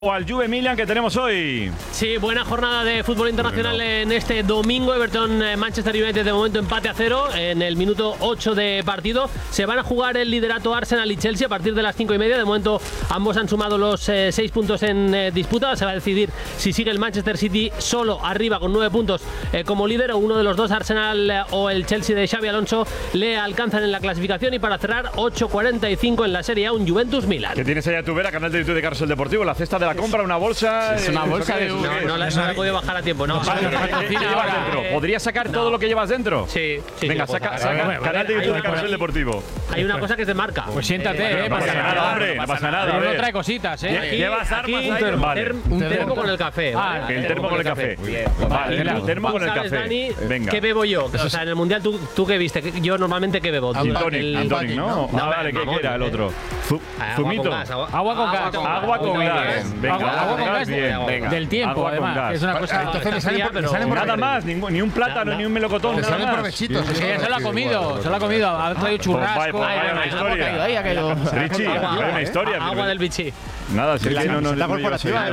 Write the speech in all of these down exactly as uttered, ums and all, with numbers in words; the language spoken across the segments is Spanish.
O al Juve Milan que tenemos hoy. Sí, buena jornada de fútbol internacional bueno. en este domingo. Everton Manchester United de momento empate a cero en el minuto ocho de partido. Se van a jugar el liderato Arsenal y Chelsea a partir de las cinco y media. De momento ambos han sumado los eh, seis puntos en eh, disputa. Se va a decidir si sigue el Manchester City solo arriba con nueve puntos eh, como líder, o uno de los dos, Arsenal eh, o el Chelsea de Xabi Alonso, le alcanzan en la clasificación. Y para cerrar, ocho cuarenta y cinco en la Serie A, un Juventus Milan. Que tienes allá tu vera, canal de YouTube de Carrusel Deportivo, la cesta de la compra, una bolsa. Es una bolsa de un. No, no, la, no la he podido bajar a tiempo. No, vale, ¿qué llevas dentro? ¿Podrías sacar no. todo lo que llevas dentro? Sí, sí. Venga, sí, saca, saca. Ver, canal de YouTube de Carusel Deportivo. Hay una cosa que es de marca. Pues siéntate, eh. No pasa nada, hombre. No pasa nada. No trae cositas, eh. Llevas armas ahí. Un termo con el café. Ah, el termo con el café. Vale, el termo con el café. Venga. ¿Qué bebo yo? O sea, en el mundial, ¿tú qué viste? Yo normalmente, ¿qué bebo? Gin tonic, ¿no? Vale, ¿qué era el otro? Zumito. Agua con gas. Agua con gas. Venga, agua con gas. Bien. Del tiempo, además. Es una cosa. Entonces le salen, le salen nada más, ni, ni un plátano, ni un melocotón. Le salen nada provechitos. Sí, se lo ha comido, se lo ha comido. Ha traído churrasco. Pues vaya una historia. Ahí ha caído. Richie, una historia. Agua del bichi. Nada, si es que no nos la corporativa.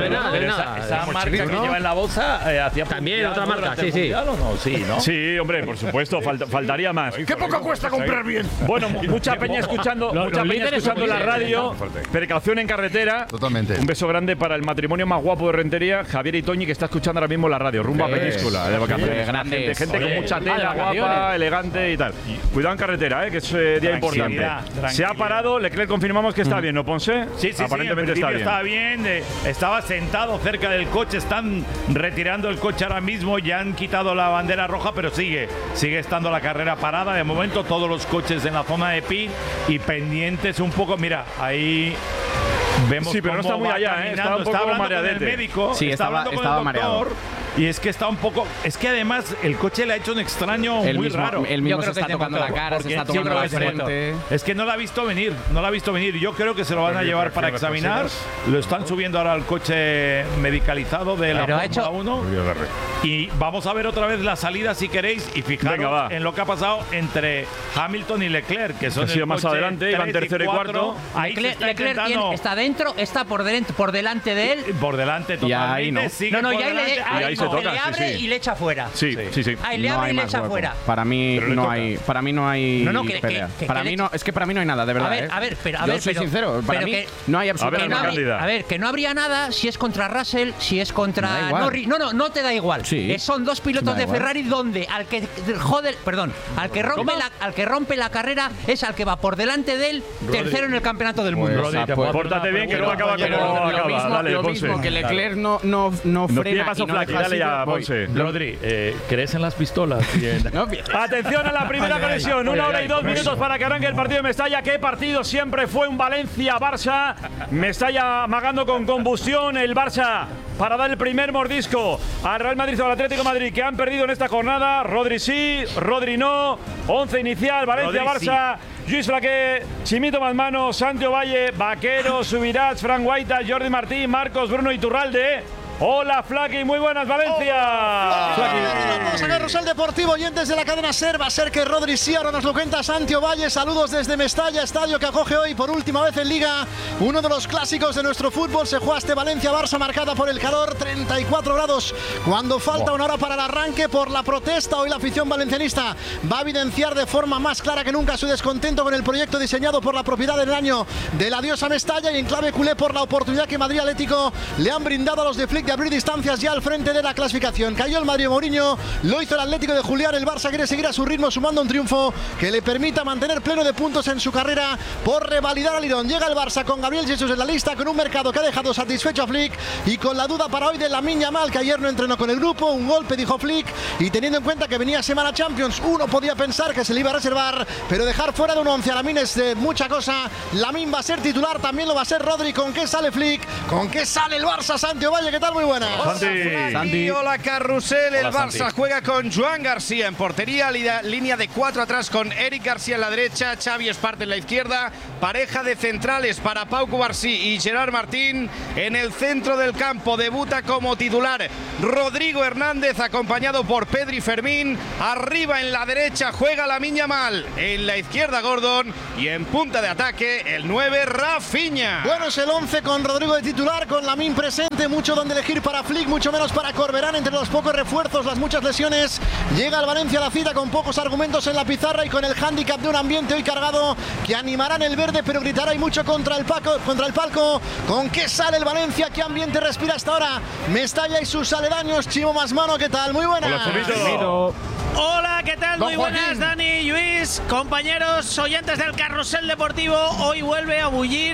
Esa marca que lleva en la bolsa hacía también otra marca, sí, sí. Sí, ¿no? Sí, hombre, por supuesto, faltaría más. ¿Qué poco cuesta comprar bien? Bueno, mucha peña escuchando, mucha peña escuchando la radio. Precaución en carretera. Totalmente. Un beso grande para el matrimonio más guapo de Rentería, Javier y Toñi, que está escuchando ahora mismo la radio, rumbo a Peñíscola de vacaciones. Gente, gente con mucha tela, guapa, elegante y tal. Cuidado en carretera, eh, que es eh, día importante. Se ha parado, Leclerc confirmamos que está bien, ¿no, Ponce? Sí, sí, aparentemente sí, está bien. Estaba bien, eh, estaba sentado cerca del coche, están retirando el coche ahora mismo, ya han quitado la bandera roja, pero sigue, sigue estando la carrera parada. De momento todos los coches en la zona de pit y pendientes un poco, mira, ahí vemos sí, pero no está muy allá, ¿eh? Está un poco está mareadete. Con el médico, sí, está estaba, hablando estaba con el doctor, mareado. Y es que está un poco. Es que además el coche le ha hecho un extraño el muy mismo, raro. El mismo se está tocando la cara, se está tocando la frente. Es que no la ha visto venir, no la ha visto venir. Yo creo que se lo van a llevar para examinar. Lo están subiendo ahora al coche medicalizado de la Fórmula uno. Y vamos a ver otra vez la salida si queréis. Y fijaros en lo que ha pasado entre Hamilton y Leclerc, que son ha sido más adelante, iban tercero y cuarto. Ahí Leclerc, Leclerc tiene, está dentro, está por delante, por delante de él. Por delante totalmente. Y ahí no. No, no, y ahí, le, ahí, y ahí se no, toca, le abre sí, sí. y le echa fuera. Sí, sí, sí. Ahí le no abre y le más echa hueco. fuera. Para mí no toca. hay, para mí no hay no, no, que, pelea. Que, que, para que mí le... no, es que para mí no hay nada, de verdad. A ver, ¿eh? a ver, pero a Yo ver, soy pero, sincero, para mí que, no hay absolutamente a ver, que no habría, a ver, que no habría nada si es contra Russell, si es contra Norris. No, no, no te da igual. Sí. Eh, son dos pilotos de Ferrari donde al que jode, perdón, al que rompe la, al que rompe la carrera es al que va por delante de él, tercero en el campeonato del mundo. Pues, Rodri, pues, pórtate bien, que no acaba como lo acaba. mismo, Dale, lo Ponce. mismo que Leclerc no no no frena paso y no Flaki, deja dale ya, Ponce. Rodri, eh, ¿crees en las pistolas? No, atención a la primera conexión, una hora y dos minutos para que arranque el partido de Mestalla. ¿Qué partido siempre fue un Valencia-Barça? Mestalla amagando con combustión, el Barça para dar el primer mordisco al Real Madrid o al Atlético de Madrid, que han perdido en esta jornada. Rodri sí, Rodri no. Once inicial, Valencia-Barça. Sí. Lluís Flaqué, Chimito Manzano, Santiago Valle, Vaquero, Subirats, Fran Guaita, Jordi Martín, Marcos, Bruno Iturralde. Hola, Flaki, muy buenas, Valencia. Vamos a Carrusel Deportivo, oyentes de la cadena SER. Va a ser que Rodri sí, ahora nos lo cuenta Santiago Valle. Saludos desde Mestalla, estadio que acoge hoy por última vez en Liga uno de los clásicos de nuestro fútbol. Se juega este Valencia-Barça marcada por el calor, treinta y cuatro grados, cuando falta una hora para el arranque por la protesta. Hoy la afición valencianista va a evidenciar de forma más clara que nunca su descontento con el proyecto diseñado por la propiedad del año del adiós a Mestalla, y en clave culé por la oportunidad que Madrid Atlético le han brindado a los de Flick de abrir distancias ya al frente de la clasificación. Cayó el Madrid Mourinho, lo hizo el Atlético de Julián. El Barça quiere seguir a su ritmo sumando un triunfo que le permita mantener pleno de puntos en su carrera por revalidar al Lirón. Llega el Barça con Gabriel Jesús en la lista, con un mercado que ha dejado satisfecho a Flick y con la duda para hoy de Lamine Yamal, que ayer no entrenó con el grupo. Un golpe, dijo Flick, y teniendo en cuenta que venía semana Champions, uno podía pensar que se le iba a reservar, pero dejar fuera de un once a Lamine es de mucha cosa. Lamine va a ser titular, también lo va a ser Rodri. ¿Con qué sale Flick? ¿Con qué sale el Barça? Santiago Valle, ¿qué tal? muy buenas. Santi. Santi. Hola, Carrusel. El Hola, Barça Santi. juega con Joan García en portería, línea, línea de cuatro atrás con Eric García en la derecha, Xavi Espart en la izquierda, pareja de centrales para Pau Cubarsí y Gerard Martín. En el centro del campo debuta como titular Rodrigo Hernández, acompañado por Pedri Fermín. Arriba en la derecha juega Lamine Yamal, en la izquierda Gordon y en punta de ataque el nueve Rafinha. Bueno, es el once con Rodrigo de titular, con Lamine presente, mucho donde elegir para Flick, mucho menos para Corberán. Entre los pocos refuerzos, las muchas lesiones, llega el Valencia a la cita con pocos argumentos en la pizarra y con el hándicap de un ambiente hoy cargado que animará en el verde, pero gritará y mucho contra el, paco, contra el palco. ¿Con qué sale el Valencia? ¿Qué ambiente respira hasta ahora Mestalla y sus aledaños? Chimo Masmano, ¿qué tal? Muy buenas. Hola, Chomito. Hola, ¿qué tal? Muy buenas, Dani, Luis, compañeros oyentes del Carrusel Deportivo. Hoy vuelve a bullir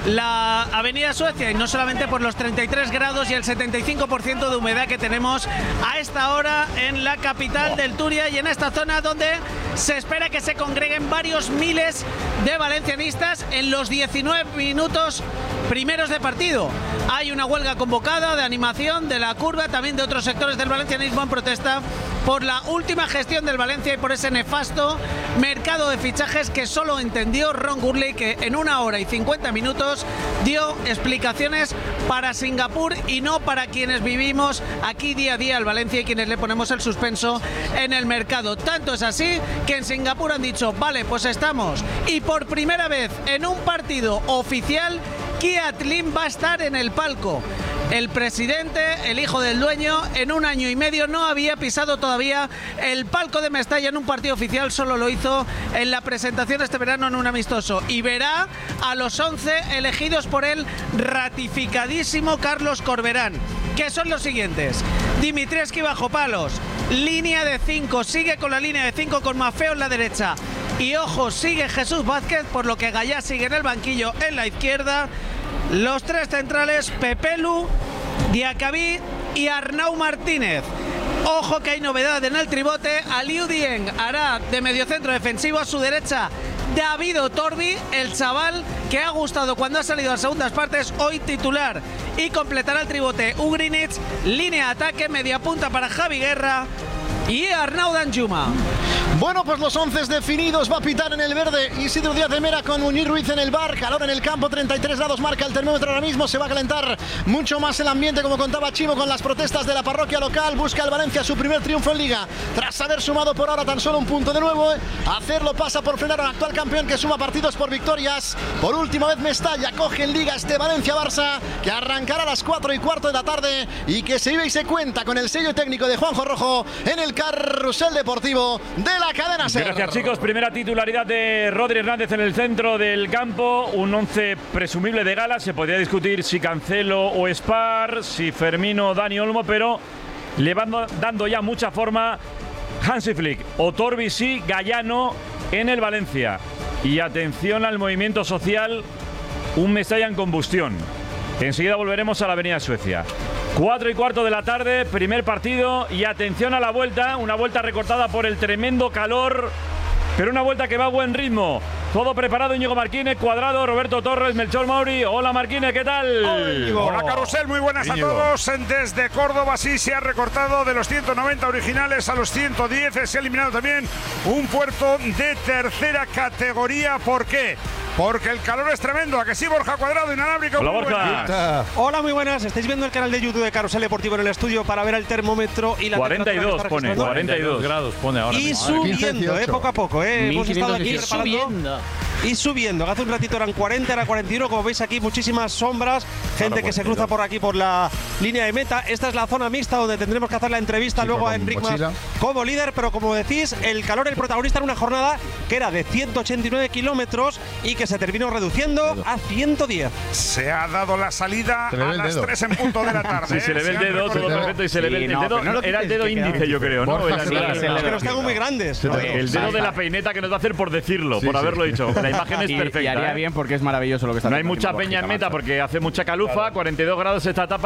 la Avenida Suecia, y no solamente por los treinta y tres grados y el setenta y cinco por ciento de humedad que tenemos a esta hora en la capital del Turia y en esta zona donde se espera que se congreguen varios miles de valencianistas en los diecinueve minutos primeros de partido. Hay una huelga convocada de animación de la curva, también de otros sectores del valencianismo en protesta por la última gestión del Valencia y por ese nefasto mercado de fichajes que solo entendió Ron Gurley, que en una hora y cincuenta minutos dio explicaciones para Singapur y no para quienes vivimos aquí día a día el Valencia y quienes le ponemos el suspenso en el mercado. Tanto es así que en Singapur han dicho, vale, pues estamos. Y por primera vez en un partido oficial, Kiat Lim va a estar en el palco. El presidente, el hijo del dueño, en un año y medio no había pisado todavía el palco de Mestalla en un partido oficial, solo lo hizo en la presentación este verano en un amistoso. Y verá a los once elegidos por el ratificadísimo Carlos Corberán, que son los siguientes: Dimitrievski bajo palos, línea de cinco, sigue con la línea de cinco con Maffeo en la derecha. Y ojo, sigue Jesús Vázquez, por lo que Gallá sigue en el banquillo en la izquierda. Los tres centrales, Pepelu, Diacabí y Arnau Martínez. Ojo que hay novedad en el tribote. Aliou Dieng hará de mediocentro defensivo, a su derecha David Otorbi, el chaval que ha gustado cuando ha salido a segundas partes, hoy titular. Y completará el tribote Ugrinic, línea de ataque, media punta para Javi Guerra y Arnau Danjuma. Bueno, pues los once definidos. Va a pitar en el verde Isidro Díaz de Mera con Muñiz Ruiz en el bar. Calor en el campo, treinta y tres grados marca el termómetro ahora mismo. Se va a calentar mucho más el ambiente, como contaba Chimo, con las protestas de la parroquia local. Busca el Valencia su primer triunfo en Liga, tras haber sumado por ahora tan solo un punto de nuevo. Hacerlo pasa por frenar al actual campeón, que suma partidos por victorias. Por última vez Mestalla coge en Liga este Valencia-Barça, que arrancará a las cuatro y cuarto de la tarde y que se vive y se cuenta con el sello técnico de Juanjo Rojo en el Carrusel Deportivo de la cadena SER. Gracias, chicos. Primera titularidad de Rodri Hernández en el centro del campo. Un once presumible de gala. Se podría discutir si Cancelo o Spar, si Fermino o Dani Olmo, pero le van dando ya mucha forma Hansi Flick. Otorbi sí, Gallano en el Valencia. Y atención al movimiento social, un Mestalla en combustión. Enseguida volveremos a la Avenida Suecia. Cuatro y cuarto de la tarde, primer partido, y atención a la vuelta, una vuelta recortada por el tremendo calor, pero una vuelta que va a buen ritmo. Todo preparado, Íñigo Marquínez, Cuadrado, Roberto Torres, Melchor Mauri. Hola Marquínez, ¿qué tal? Hola Carrusel, muy buenas Íñigo. A todos. Desde Córdoba sí se ha recortado de los ciento noventa originales a los ciento diez. Se ha eliminado también un puerto de tercera categoría. ¿Por qué? Porque el calor es tremendo. ¿A que sí, Borja Cuadrado, inalámbrico? Hola, Borja. Hola, muy buenas. Estáis viendo el canal de YouTube de Carrusel Deportivo en el estudio para ver el termómetro y la cuarenta y dos pone, cuarenta y dos grados pone ahora. Y subiendo, eh, poco a poco, eh. Hemos estado aquí subiendo. Y subiendo. Hace un ratito eran cuarenta, era cuarenta y uno. Como veis aquí, muchísimas sombras. Gente que se cruza por aquí por la línea de meta. Esta es la zona mixta donde tendremos que hacer la entrevista luego a Enric Mas como líder. Pero como decís, el calor, el protagonista en una jornada que era de ciento ochenta y nueve kilómetros y que se terminó reduciendo a ciento diez. Se ha dado la salida a las tres en punto de la tarde. Sí, se le ve el dedo, todo perfecto, y se le ve el dedo. Era el dedo índice, yo creo, ¿no? Que los tengo muy grandes. El dedo de la peineta que nos va a hacer por decirlo, por haberlo dicho. La imagen es perfecta. Y haría bien porque es maravilloso lo que está No hay haciendo mucha peña en meta porque hace mucha calufa, cuarenta y dos grados esta etapa que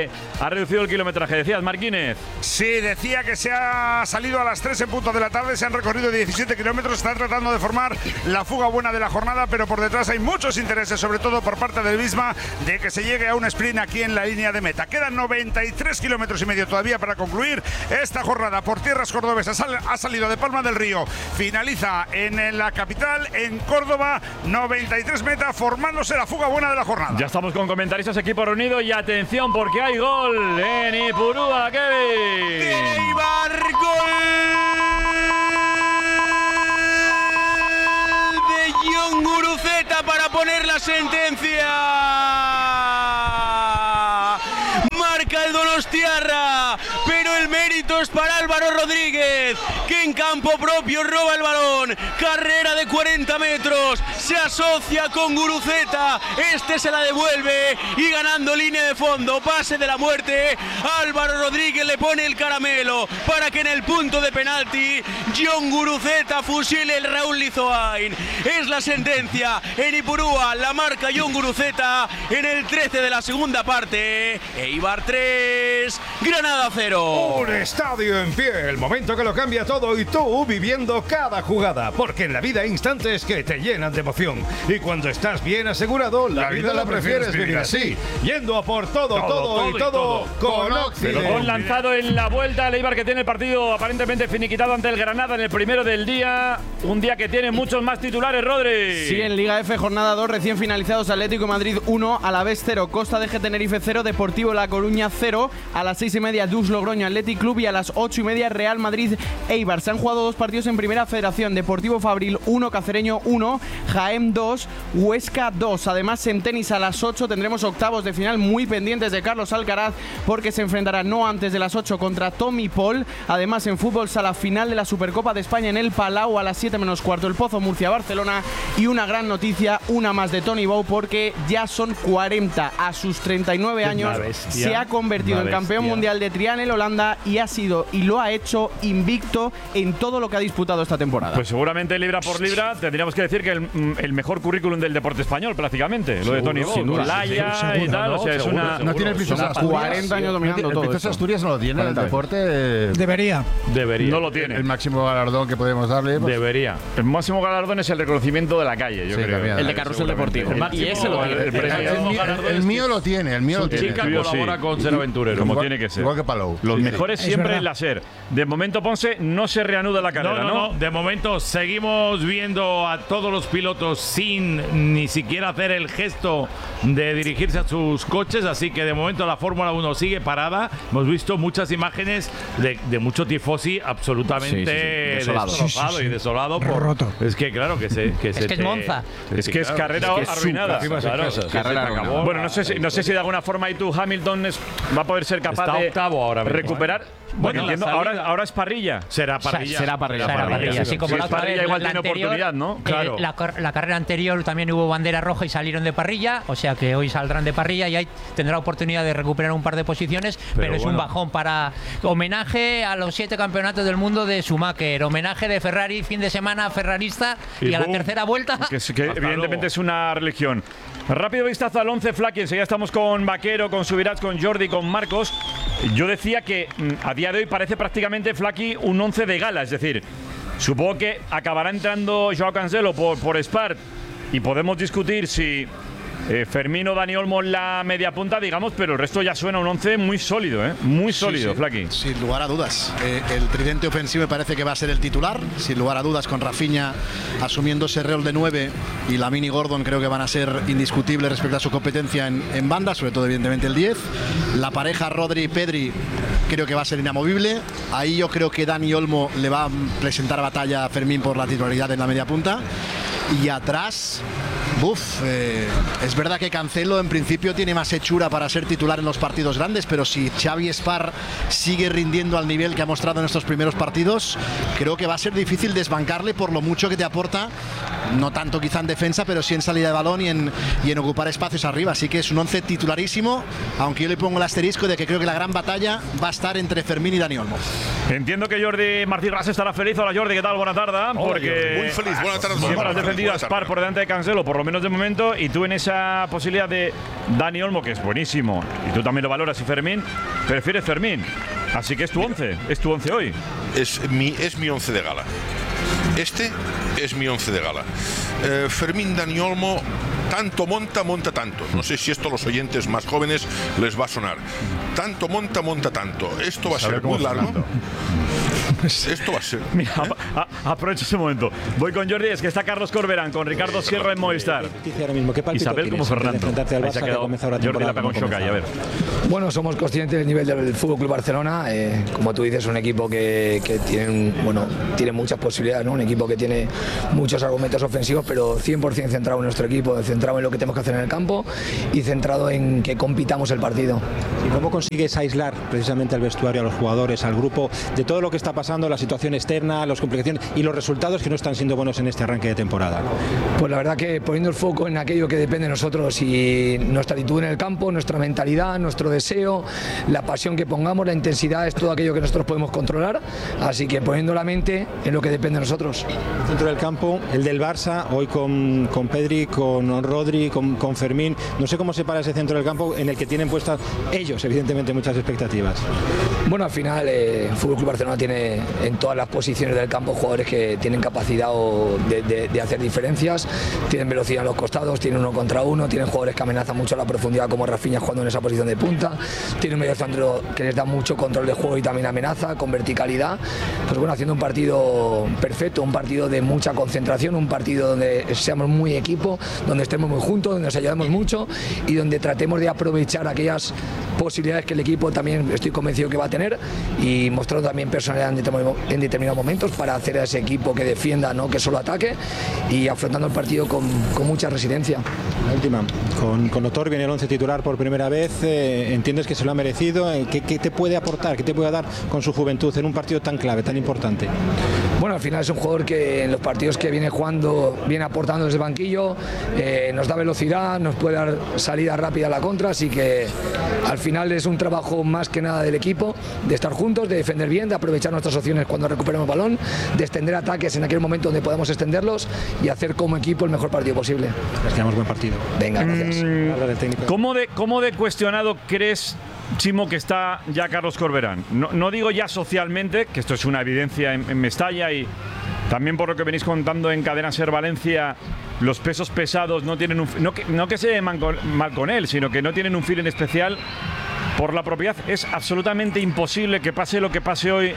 que ha reducido el kilometraje. Decías, Marquínez. Sí, decía que se ha salido a las tres en punto de la tarde, se han recorrido diecisiete kilómetros, está tratando de formar la fuga buena de la jornada, pero por detrás hay muchos intereses, sobre todo por parte del Visma, de que se llegue a un sprint aquí en la línea de meta. Quedan noventa y tres kilómetros y medio todavía para concluir esta jornada por tierras cordobesas. Ha salido de Palma del Río, finaliza en la capital, en Córdoba, noventa y tres meta, formándose la fuga buena de la jornada. Ya estamos con comentaristas, equipo reunido, y atención porque hay gol en Ipurúa, Kevin. Eibar, gol de Jon Guruceta para poner la sentencia. Marca el Donostiarra, pero el mérito es para Álvaro Rodríguez, que en campo propio roba el balón. Carrera de cuarenta metros, se asocia con Guruceta, este se la devuelve y ganando línea de fondo, pase de la muerte, Álvaro Rodríguez le pone el caramelo para que en el punto de penalti Jon Guruceta fusile el Raúl Lizoain. Es la sentencia en Ipurúa, la marca Jon Guruceta en el trece de la segunda parte. Eibar tres, Granada cero. Un estadio en pie, el momento que lo cambia todo y tú viviendo cada jugada, porque en la vida hay instantes que te llenan de emoción y cuando estás bien asegurado, la, la vida, vida la prefieres vivir así, yendo a por todo, todo, todo, todo y todo, todo con Occident. Pero con lanzado en la vuelta, el Eibar que tiene el partido aparentemente finiquitado ante el Granada en el primero del día, un día que tiene muchos más titulares, Rodri. Sí, en Liga F, jornada dos, recién finalizados, Atlético de Madrid uno, Alavés cero, Costa de G Tenerife cero, Deportivo La Coruña cero, a las seis y media Dus Logroño Athletic Club y a las ocho y media Real Madrid Eibar. Se han jugado dos partidos en Primera Federación, Deportivo Fabril uno, Cacereño uno, Jaén dos, Huesca dos. Además en tenis a las ocho tendremos octavos de final muy pendientes de Carlos Alcaraz, porque se enfrentará no antes de las ocho contra Tommy Paul. Además en fútbol sala final de la Supercopa de España en el Palau a las siete menos cuarto, el Pozo Murcia Barcelona. Y una gran noticia, una más de Tony Bou, porque ya son cuarenta, a sus treinta y nueve años se ha convertido en campeón mundial de trial en Holanda y ha sido y lo ha hecho invicto en todo lo que ha disputado esta temporada. Pues seguramente libra por libra tendríamos que decir que el, el mejor currículum del deporte español prácticamente, lo de Tony Bou, con Laia y tal, o sea, es una no tiene el piso de Asturias, cuarenta años dominando todo. El piso de Asturias no lo tiene, el deporte debería. Debería. No lo tiene. El máximo galardón que podemos darle. Pues, debería. El máximo galardón es el reconocimiento de la calle, yo sí, creo. También, el de Carrusel Deportivo. El máximo, y ese lo tiene. El, el, el, el, el mío lo tiene, el mío lo tiene. Chica colabora sí. con Ser Aventurero. Como igual, tiene que ser. Igual que Palou. Los sí, mejores sí. siempre en la SER. De momento, Ponce, no se reanuda la carrera, no, no, ¿no? De momento seguimos viendo a todos los pilotos sin ni siquiera hacer el gesto de dirigirse a sus coches, así que de momento la Fórmula uno sigue parada. Hemos visto muchas imágenes de, de mucho tifosi absolutamente sí, sí, sí. desolado, destrozado sí, sí, sí. y desolado por roto. Es que claro que se que es se que te, es Monza. Es que es carrera es que arruinada. Es claro, es carrera arruinada. Bueno, no sé si no sé si de alguna forma ahí tú Hamilton es, va a poder ser capaz Está de octavo ahora mismo, recuperar. ¿eh? Bueno, entiendo, ahora, ahora es parrilla. Será parrilla. O sea, será parrilla. Será parrilla. parrilla. Sí, como si la es parrilla vez, igual la tiene anterior, oportunidad, ¿no? Eh, Claro. La, la carrera anterior también hubo bandera roja y salieron de parrilla, o sea que hoy saldrán de parrilla y ahí tendrá oportunidad de recuperar un par de posiciones, pero, pero es bueno. un bajón para homenaje a los siete campeonatos del mundo de Schumacher, homenaje de Ferrari, fin de semana ferrarista y, y a boom. la tercera vuelta. Que, es, que evidentemente luego. es una religión. Rápido vistazo al once, Flaky. Enseguida estamos con Vaquero, con Subirats, con Jordi, con Marcos. Yo decía que a día de hoy parece prácticamente, Flaky, un once de gala. Es decir, supongo que acabará entrando Joao Cancelo por, por Espart y podemos discutir si eh, Fermín o Dani Olmo en la media punta, digamos, pero el resto ya suena un once muy sólido, ¿eh? Muy sólido, sí, sí. Flaky. Sin lugar a dudas. Eh, el tridente ofensivo me parece que va a ser el titular, sin lugar a dudas, con Rafinha asumiendo ese rol de nueve y Lamine y Gordon creo que van a ser indiscutibles respecto a su competencia en, en banda, sobre todo evidentemente el diez. La pareja Rodri y Pedri creo que va a ser inamovible. Ahí yo creo que Dani Olmo le va a presentar batalla a Fermín por la titularidad en la media punta. Y atrás, buf, eh, es verdad que Cancelo en principio tiene más hechura para ser titular en los partidos grandes, pero si Xavi Espart sigue rindiendo al nivel que ha mostrado en estos primeros partidos, creo que va a ser difícil desbancarle por lo mucho que te aporta, no tanto quizá en defensa, pero sí en salida de balón y en, y en ocupar espacios arriba. Así que es un once titularísimo, aunque yo le pongo el asterisco de que creo que la gran batalla va a estar entre Fermín y Dani Olmo. Entiendo que Jordi Martí Ras estará feliz. Hola Jordi, ¿qué tal? Buena tarde. Porque muy feliz, buena tarde. Siempre has defendido a Espart por delante de Cancelo, por lo menos menos de momento, y tú en esa posibilidad de Dani Olmo, que es buenísimo, y tú también lo valoras, y Fermín, prefieres Fermín. Así que es tu once, es tu once hoy. Es mi, es mi once de gala. Este es mi once de gala. Eh, Fermín, Dani Olmo, tanto monta, monta tanto. No sé si esto a los oyentes más jóvenes les va a sonar. Tanto monta, monta tanto. Esto va a ser muy largo. Esto va a ser. Mira, ¿eh? a, a, aprovecho ese momento. Voy con Jordi, es que está Carlos Corberán, con Ricardo Sierra en Movistar. Isabel como Fernando. Ahí se ha quedado Jordi, la pega un shock ahí, a ver. Bueno, somos conscientes del nivel del Fútbol Club Barcelona. Eh, como tú dices, un equipo que, que tiene, bueno, tiene muchas posibilidades, ¿no? Un equipo que tiene muchos argumentos ofensivos, pero cien por ciento centrado en nuestro equipo, centrado en lo que tenemos que hacer en el campo y centrado en que compitamos el partido. ¿Y cómo consigues aislar precisamente al vestuario, a los jugadores, al grupo, de todo lo que está pasando, la situación externa, las complicaciones y los resultados que no están siendo buenos en este arranque de temporada? Pues la verdad que poniendo el foco en aquello que depende de nosotros y nuestra actitud en el campo, nuestra mentalidad, nuestro deseo, la pasión que pongamos, la intensidad, es todo aquello que nosotros podemos controlar, así que poniendo la mente en lo que depende de nosotros. Dentro del campo, el del Barça, hoy con, con Pedri, con Rodri, con, con Fermín, no sé cómo se para ese centro del campo en el que tienen puestas ellos, evidentemente, muchas expectativas. Bueno, al final eh, el Fútbol Club Barcelona tiene en todas las posiciones del campo jugadores que tienen capacidad de, de, de hacer diferencias, tienen velocidad en los costados, tienen uno contra uno, tienen jugadores que amenazan mucho la profundidad como Rafinha jugando en esa posición de punta, tienen un medio centro que les da mucho control de juego y también amenaza con verticalidad. Pues bueno, haciendo un partido perfecto, un partido de mucha concentración, un partido donde seamos muy equipo, donde estemos muy juntos, donde nos ayudemos mucho y donde tratemos de aprovechar aquellas posibilidades que el equipo también estoy convencido que va a tener y mostrando también personalidad en determinados, en determinados momentos para hacer a ese equipo que defienda, no que solo ataque, y afrontando el partido con, con mucha residencia. La última, con, con Otor viene el once titular por primera vez, eh, entiendes que se lo ha merecido, eh, ¿qué, ¿qué te puede aportar, qué te puede dar con su juventud en un partido tan clave, tan importante? Bueno, al final es un jugador que en los partidos que viene jugando, viene aportando desde el banquillo, eh, nos da velocidad, nos puede dar salida rápida a la contra, así que al final es un trabajo más que nada del equipo, de estar juntos, de defender bien, de aprovechar nuestras opciones cuando recuperemos el balón, de extender ataques en aquel momento donde podamos extenderlos y hacer como equipo el mejor partido posible. Les quedamos buen partido. Venga, gracias. Mm, ¿Cómo de, cómo de cuestionado crees, Chimo, que está ya Carlos Corberán? No, no digo ya socialmente, que esto es una evidencia en, en Mestalla y también por lo que venís contando en Cadena Ser Valencia, los pesos pesados no tienen un, no que, no que se lleven mal con, mal con él, sino que no tienen un feeling especial por la propiedad. Es absolutamente imposible que pase lo que pase hoy,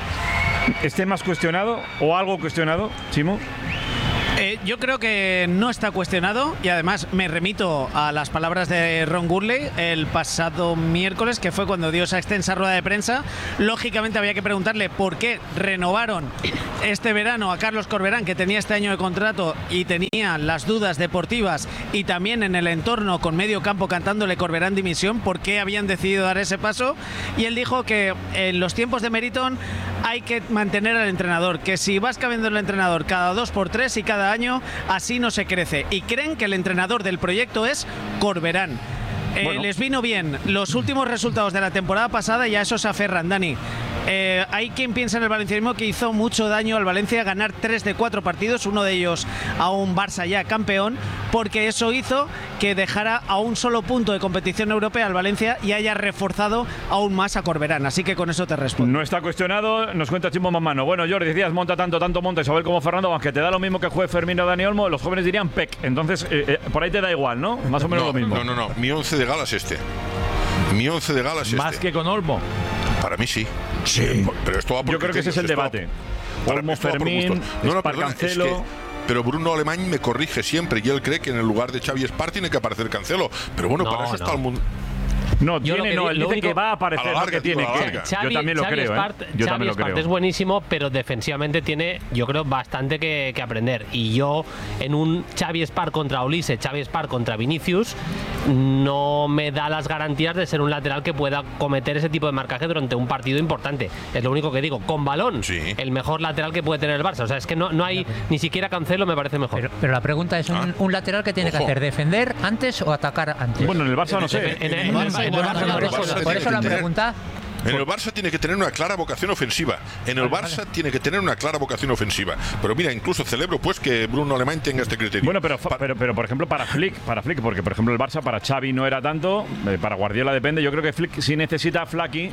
esté más cuestionado o algo cuestionado, Chimo. Eh, yo creo que no está cuestionado y además me remito a las palabras de Ron Gurley el pasado miércoles, que fue cuando dio esa extensa rueda de prensa. Lógicamente había que preguntarle por qué renovaron este verano a Carlos Corberán, que tenía este año de contrato y tenía las dudas deportivas y también en el entorno con medio campo cantándole Corberán dimisión, por qué habían decidido dar ese paso, y él dijo que en los tiempos de Meriton hay que mantener al entrenador, que si vas cambiando el entrenador cada dos por tres y cada año, así no se crece, y creen que el entrenador del proyecto es Corberán. Eh, bueno. Les vino bien los últimos resultados de la temporada pasada y a eso se aferran, Dani. Eh, hay quien piensa en el valencianismo que hizo mucho daño al Valencia ganar tres de cuatro partidos, uno de ellos a un Barça ya campeón, porque eso hizo que dejara a un solo punto de competición europea al Valencia y haya reforzado aún más a Corberán. Así que con eso te respondo. No está cuestionado, nos cuenta Chimo Mamano. Bueno, Jordi, decías monta tanto, tanto monta Isabel como Fernando, aunque te da lo mismo que juegue Fermín o Dani Olmo, los jóvenes dirían P E C. Entonces, eh, eh, por ahí te da igual, ¿no? Más o menos no, lo mismo. No, no, no. Mi once de gala es este. Mi once de gala es Más este. que con Olmo. Para mí sí. Sí. Pero esto va por Yo creo que ese es el debate. Olmo, Fermín, no, no, Spar, perdona, Cancelo. Es que, pero Bruno Alemán me corrige siempre y él cree que en el lugar de Xavi Spar tiene que aparecer Cancelo. Pero bueno, no, para eso no. está el mundo. No, yo tiene, que, no, él dice único, que va a aparecer, a larga, no que tiene tío, que. Xavi, yo también lo Xavi creo, Spart, ¿eh? Yo Xavi también lo Spart creo. es buenísimo, pero defensivamente tiene, yo creo, bastante que, que aprender. Y yo, en un Xavi Spart contra Olise, Xavi Spart contra Vinicius, no me da las garantías de ser un lateral que pueda cometer ese tipo de marcaje durante un partido importante. Es lo único que digo. Con balón, sí. El mejor lateral que puede tener el Barça. O sea, es que no, no hay ni siquiera Cancelo, me parece mejor. Pero, pero la pregunta es, ¿un, ¿Ah? un lateral que tiene Ojo. que hacer? ¿Defender antes o atacar antes? Bueno, en el Barça no sé. En el Barça, por eso la pregunta. En el Barça tiene que tener una clara vocación ofensiva. En el vale, Barça vale. tiene que tener una clara vocación ofensiva. Pero mira, incluso celebro pues que Bruno Alemán tenga este criterio. Bueno, pero, pero, pero por ejemplo para Flick, para Flick, porque por ejemplo el Barça para Xavi no era tanto, eh, para Guardiola depende. Yo creo que Flick sí necesita a Flaky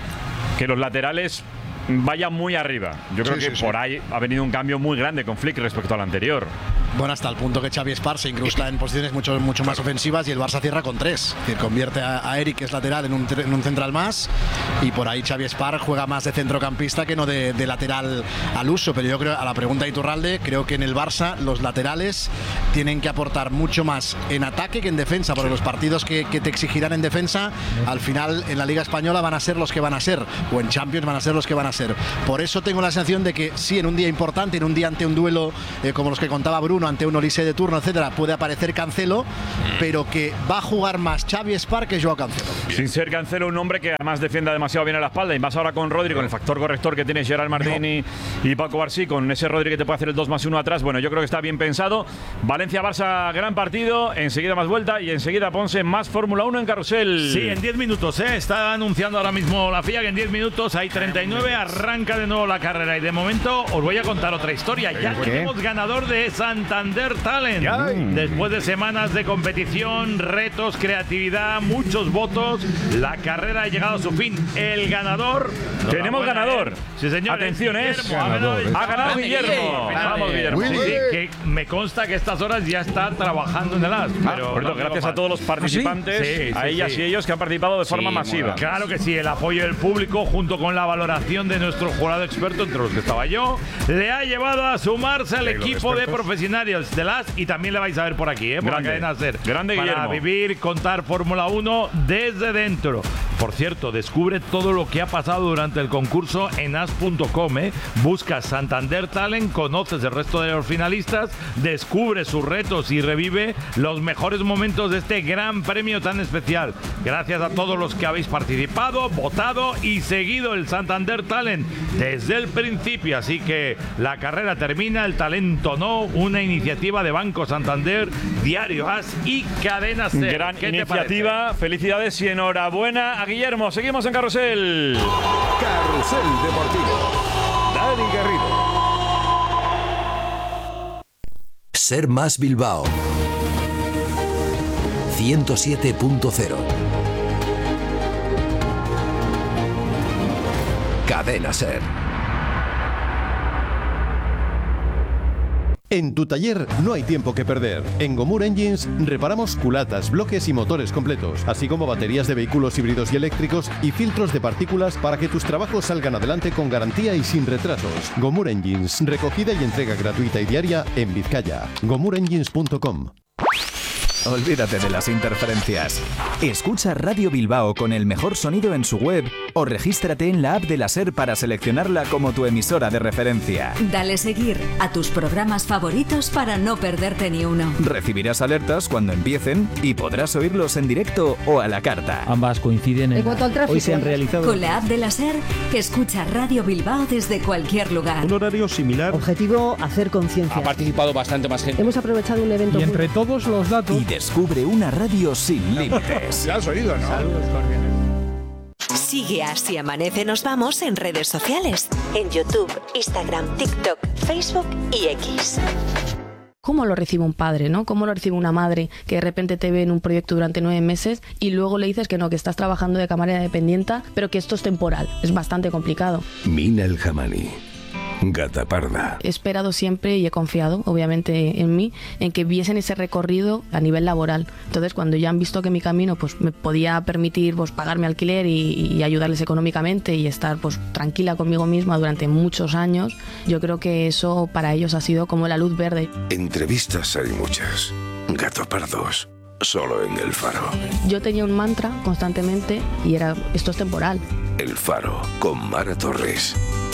que los laterales vayan muy arriba. Yo creo Sí, que sí, por sí. ahí ha venido un cambio muy grande con Flick respecto al anterior. Bueno, hasta el punto que Xavi Espar se incrusta en posiciones mucho, mucho más ofensivas y el Barça cierra con tres. Es decir, convierte a, a Eric, que es lateral, en un, en un central más, y por ahí Xavi Espar juega más de centrocampista que no de, de lateral al uso. Pero yo creo, a la pregunta de Iturralde, creo que en el Barça los laterales tienen que aportar mucho más en ataque que en defensa, porque los partidos que, que te exigirán en defensa, al final en la Liga Española van a ser los que van a ser, o en Champions van a ser los que van a ser. Por eso tengo la sensación de que sí, en un día importante, en un día ante un duelo eh, como los que contaba Bruno, ante un Olise de turno, etcétera, puede aparecer Cancelo, pero que va a jugar más Xavi Espar que Joao Cancelo. Sin ser Cancelo un hombre que además defienda demasiado bien a la espalda, y más ahora con Rodri, con el factor corrector que tiene Gerard Martín y, y Paco Barsi, con ese Rodri que te puede hacer el dos más uno atrás. Bueno, yo creo que está bien pensado. Valencia-Barça, gran partido, enseguida más vuelta y enseguida Ponce, más Fórmula uno en Carrusel. Sí, en diez minutos, ¿eh? Está anunciando ahora mismo la F I A que en diez minutos hay treinta y nueve, arranca de nuevo la carrera, y de momento os voy a contar otra historia. Ya ¿Qué? tenemos ganador de Santander Talent. Después de semanas de competición, retos, creatividad, muchos votos, la carrera ha llegado a su fin. El ganador... Tenemos ganador. Sí, señor. Atención, es. Guillermo, ha ganado, Ha ganado Guillermo. Vamos, Guillermo. Sí, sí, que me consta que a estas horas ya está trabajando en el A S. Pero Por cierto, gracias a todos los participantes, Sí, sí, a ellas sí. y ellos que han participado de forma Sí, masiva. Claro que sí, el apoyo del público junto con la valoración de nuestro jurado experto, entre los que estaba yo, le ha llevado a sumarse al Pero equipo de expertos. profesionales del A S, y también le vais a ver por aquí, ¿eh? Por Grande. la cadena SER. Grande, Para Guillermo. vivir, contar Fórmula uno desde dentro. Por cierto, descubre todo lo que ha pasado durante el concurso en as punto com, ¿eh? Busca Santander Talent, conoces el resto de los finalistas, descubre sus retos y revive los mejores momentos de este gran premio tan especial. Gracias a todos los que habéis participado, votado y seguido el Santander Talent desde el principio. Así que la carrera termina, el talento no, una iniciativa de Banco Santander, Diario A S y Cadena SER. Gran ¿Qué te iniciativa, felicidades y enhorabuena a Guillermo. Seguimos en Carrusel. Carrusel Deportivo. Dani Garrido. Ser Más Bilbao ciento siete punto cero. Cadena SER. En tu taller no hay tiempo que perder. En Gomur Engines reparamos culatas, bloques y motores completos, así como baterías de vehículos híbridos y eléctricos y filtros de partículas para que tus trabajos salgan adelante con garantía y sin retrasos. Gomur Engines, recogida y entrega gratuita y diaria en Vizcaya. gomur engines punto com. Olvídate de las interferencias. Escucha Radio Bilbao con el mejor sonido en su web o regístrate en la app de la SER para seleccionarla como tu emisora de referencia. Dale seguir a tus programas favoritos para no perderte ni uno. Recibirás alertas cuando empiecen y podrás oírlos en directo o a la carta. Ambas coinciden en... En cuanto al tráfico, hoy se han realizado... Con la app de la SER, escucha Radio Bilbao desde cualquier lugar. Un horario similar. Objetivo, hacer conciencia. Ha participado bastante más gente. Hemos aprovechado un evento... Y entre todos los datos... Y descubre una radio sin límites. Ya has oído, ¿no? Saludos cordiales. Sigue a Si Amanece Nos Vamos en redes sociales. En YouTube, Instagram, TikTok, Facebook y X. ¿Cómo lo recibe un padre, no? ¿Cómo lo recibe una madre que de repente te ve en un proyecto durante nueve meses y luego le dices que no, que estás trabajando de camarera dependienta, pero que esto es temporal? Es bastante complicado. Mina El Jamani. Gata parda. He esperado siempre y he confiado, obviamente, en mí, en que viesen ese recorrido a nivel laboral. Entonces, cuando ya han visto que mi camino pues me podía permitir pues pagarme alquiler y, y ayudarles económicamente y estar pues tranquila conmigo misma durante muchos años, yo creo que eso para ellos ha sido como la luz verde. Entrevistas hay muchas. Gato pardos. Solo en El Faro. Yo tenía un mantra constantemente y era, esto es temporal. El Faro con Mara Torres.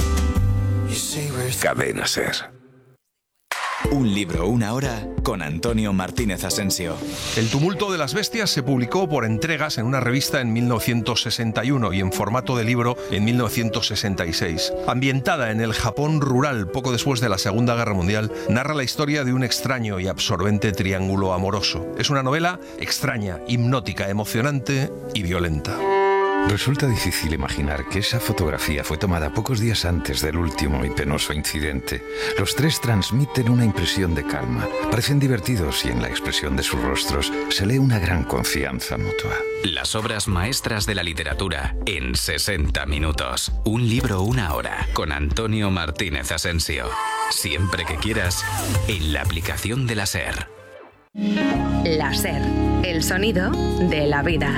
Cadena SER. Un libro, una hora, con Antonio Martínez Asensio. El tumulto de las bestias se publicó por entregas en una revista en mil novecientos sesenta y uno y en formato de libro en mil novecientos sesenta y seis. Ambientada en el Japón rural poco después de la Segunda Guerra Mundial, narra la historia de un extraño y absorbente triángulo amoroso. Es una novela extraña, hipnótica, emocionante y violenta. Resulta difícil imaginar que esa fotografía fue tomada pocos días antes del último y penoso incidente. Los tres transmiten una impresión de calma, parecen divertidos y en la expresión de sus rostros se lee una gran confianza mutua. Las obras maestras de la literatura en sesenta minutos. Un libro, una hora, con Antonio Martínez Asensio. Siempre que quieras, en la aplicación de la SER. La SER, el sonido de la vida.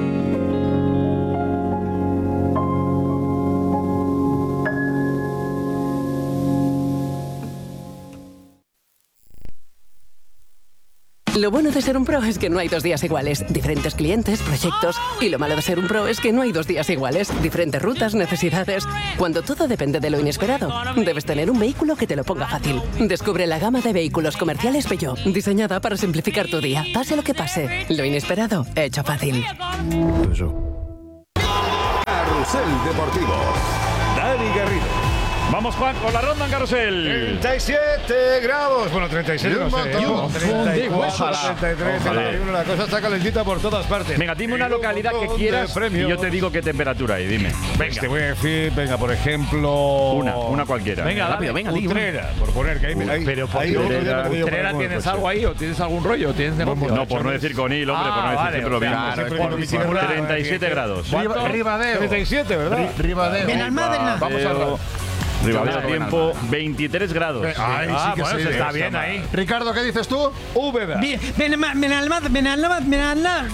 Lo bueno de ser un pro es que no hay dos días iguales. Diferentes clientes, proyectos. Y lo malo de ser un pro es que no hay dos días iguales. Diferentes rutas, necesidades. Cuando todo depende de lo inesperado, debes tener un vehículo que te lo ponga fácil. Descubre la gama de vehículos comerciales Peugeot, diseñada para simplificar tu día. Pase lo que pase, lo inesperado, hecho fácil. Carrusel Deportivo. Dani Garrido. Vamos, Juan, con la ronda en Carrusel. treinta y siete grados. Bueno, treinta y siete no sé. treinta y cuatro, treinta y tres, treinta y uno. La cosa está calentita por todas partes. Venga, dime una localidad que quieras y yo te digo qué temperatura hay. Dime. Venga. Te voy a decir, venga, por ejemplo... Una, una cualquiera. Venga, rápido, venga. Utrera, por poner que hay... hay pero por ahí, Utrera, Utrera ¿tienes algo ahí o tienes algún rollo? ¿Tienes negocio? No, por no decir con il, hombre, por no decir siempre lo mismo. treinta y siete grados. Ribadeo. treinta y siete, ¿verdad? Ribadeo. Benalmádena. Vamos a... Ribadeo tiempo veintitrés grados. Ay, sí que bueno, sí, está bien ahí. Ricardo, ¿qué dices tú? Úbeda. Benalmádena. Benalmádena.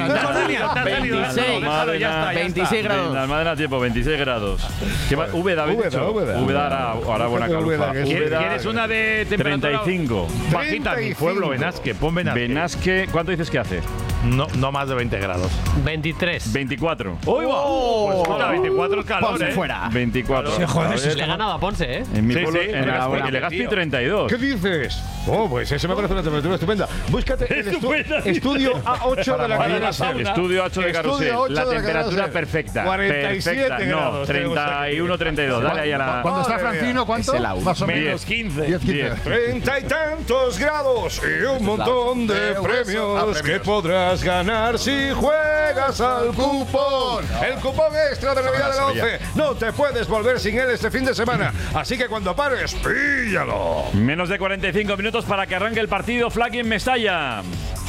veintiséis grados. Benalmádena tiempo, veintiséis grados. Úbeda, ¿habéis dicho? Úbeda hará buena calufa. ¿Quieres una de temperatura? treinta y cinco. Bajita, mi pueblo, Benasque. Pon Benasque. Benasque, ¿cuánto dices que hace? No, no más de veinte grados. veintitrés. veinticuatro. ¡Uy, va! Oh, pues hola, veinticuatro es calor, Ponce ¿eh? fuera. veinticuatro. Sí, joder, le he ganado a Ponce, ¿eh? En mi Sí, pueblo, sí, en Legazpi, en Legazpi treinta y dos. ¿Qué dices? Oh, pues eso me parece una temperatura estupenda. Búscate el estu Estupenda, estudio A ocho de la cadena SER. Estudio ocho de Carrusel. Estudio ocho La de la temperatura cadena SER. perfecta. cuarenta y siete Perfecta. No, grados. treinta y uno, treinta y dos. Dale ahí a la... Cuando está Francino, ¿cuánto? Es el audio. Más o menos. Menos quince. diez, quince. diez. Treinta y tantos grados y un montón de Euros. premios Ah, que premios. podrás ganar si juegas al cupón. El cupón extra de Navidad de la once. No te puedes volver sin él este fin de semana. Así que cuando pares, píllalo. Menos de cuarenta y cinco minutos para que arranque el partido. Flaky en Mestalla.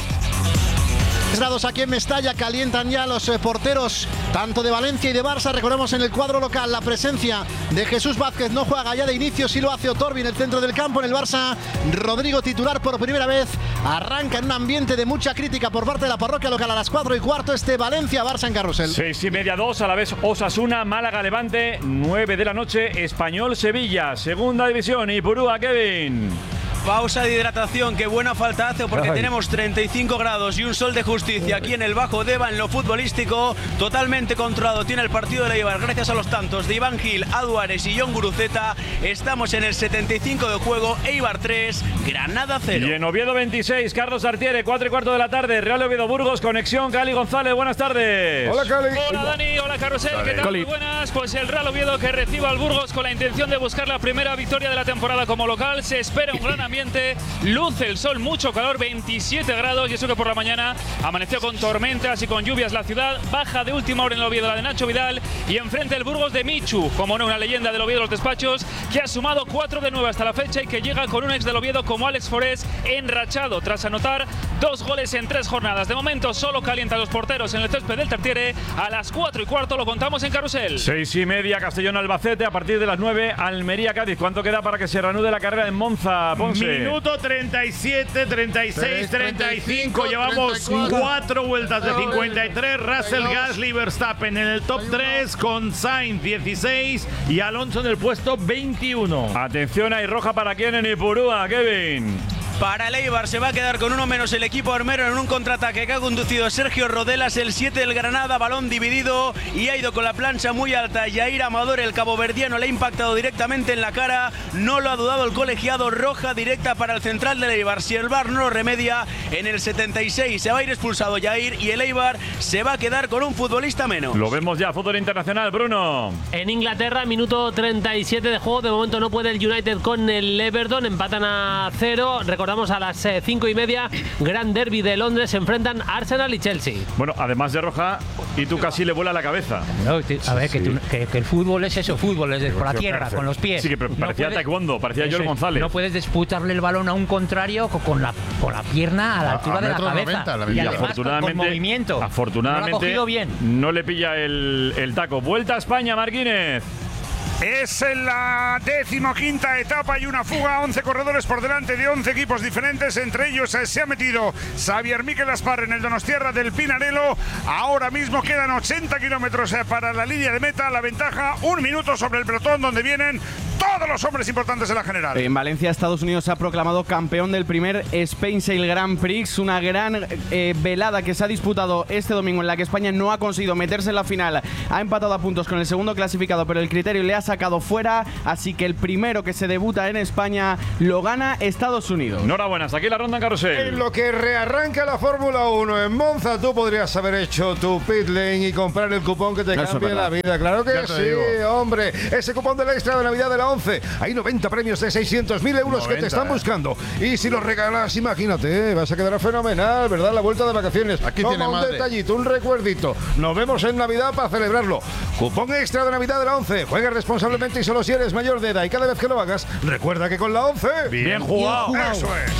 Grados aquí en Mestalla, calientan ya los eh, porteros tanto de Valencia y de Barça. Recordemos en el cuadro local la presencia de Jesús Vázquez, no juega ya de inicio, sí lo hace Otorbi en el centro del campo. En el Barça, Rodrigo titular por primera vez, arranca en un ambiente de mucha crítica por parte de la parroquia local a las cuatro y cuarto este Valencia-Barça en Carrusel. Seis y media, dos, a la vez Osasuna, Málaga, Levante, nueve de la noche, Español, Sevilla, segunda división, Ipurúa, Kevin. Pausa de hidratación, que buena falta hace porque Ay. tenemos treinta y cinco grados y un sol de justicia aquí en el Bajo Deva. En lo futbolístico totalmente controlado tiene el partido de Eibar gracias a los tantos de Iván Gil, Aduares y John Guruceta. Estamos en el setenta y cinco de juego, Eibar tres, Granada cero. Y en Oviedo veintiséis, Carlos Artiere, cuatro y cuarto de la tarde, Real Oviedo Burgos, conexión, Cali González, buenas tardes. Hola, Cali. Hola Dani, hola Carrusel, ¿qué tal? Cali. Muy buenas. Pues el Real Oviedo que recibe al Burgos con la intención de buscar la primera victoria de la temporada como local. Se espera un gran ambiente, luce el sol, mucho calor, veintisiete grados, y eso que por la mañana amaneció con tormentas y con lluvias la ciudad. Baja de última hora en el Oviedo la de Nacho Vidal y enfrente el Burgos de Michu, como no, una leyenda del Oviedo de los despachos, que ha sumado cuatro de nueve hasta la fecha y que llega con un ex del Oviedo como Alex Forés enrachado tras anotar dos goles en tres jornadas. De momento solo calientan los porteros en el césped del Tartiere. A las cuatro y cuarto lo contamos en Carrusel. Seis y media, Castellón Albacete, a partir de las nueve, Almería Cádiz. ¿Cuánto queda para que se reanude la carrera en Monza, Ponce? Minuto treinta y siete, treinta y seis, treinta y cinco. Llevamos cuatro vueltas de cincuenta y tres. Russell, Gasly, Verstappen en el top tres con Sainz dieciséis y Alonso en el puesto veintiuno. Atención, hay roja para quién en Ipurúa, Kevin. Para el Eibar se va a quedar con uno menos el equipo armero en un contraataque que ha conducido Sergio Rodelas, el siete del Granada, balón dividido y ha ido con la plancha muy alta. Yair Amador, el caboverdiano, le ha impactado directamente en la cara. No lo ha dudado el colegiado, roja directa para el central del Eibar. Si el V A R no lo remedia, en el setenta y seis se va a ir expulsado Yair y el Eibar se va a quedar con un futbolista menos. Lo vemos ya, fútbol internacional, Bruno. En Inglaterra, minuto treinta y siete de juego. De momento no puede el United con el Everton. Empatan a cero. Recordamos recordamos a las eh, cinco y media, Gran Derby de Londres, se enfrentan Arsenal y Chelsea. Bueno, además de roja, y tú casi le vuela la cabeza. No, te- a ver, que, tú- que- que el fútbol es eso, fútbol, es de- por la tierra, con los pies. Sí, que pero parecía puedes- taekwondo, parecía eso George es, González. No puedes disputarle el balón a un contrario co- con la, con la pierna a la A- altura a de la metro cabeza. noventa, la y medida. además con- con Afortunadamente- movimiento. Afortunadamente No lo ha cogido bien. no le pilla el, el taco. Vuelta a España, Marquínez. Es en la decimoquinta etapa y una fuga, once corredores por delante de once equipos diferentes, entre ellos eh, se ha metido Xavier Miquel Aspar en el Donostierra del Pinarello. Ahora mismo quedan ochenta kilómetros eh, para la línea de meta, la ventaja un minuto sobre el pelotón donde vienen todos los hombres importantes en la general. En Valencia, Estados Unidos se ha proclamado campeón del primer Spain Sail Grand Prix, una gran eh, velada que se ha disputado este domingo en la que España no ha conseguido meterse en la final, ha empatado a puntos con el segundo clasificado, pero el criterio le ha sacado fuera, así que el primero que se debuta en España lo gana Estados Unidos. Enhorabuena, hasta aquí la ronda en carrusel. En lo que rearranca la Fórmula uno en Monza, tú podrías haber hecho tu pit lane y comprar el cupón que te Eso es cambie verdad. la vida. Claro que Ya te sí, digo. hombre. Ese cupón de la extra de Navidad de la once. Hay noventa premios de seiscientos mil euros que te noventa, están eh. buscando. Y si los regalas, imagínate, eh, vas a quedar fenomenal, ¿verdad? La vuelta de vacaciones. Aquí Toma tiene un madre. detallito, un recuerdito. Nos vemos en Navidad para celebrarlo. Cupón extra de Navidad de la once. Juega responsablemente y solo si eres mayor de edad. Y cada vez que lo hagas, recuerda que con la once... Bien jugado. Eso es.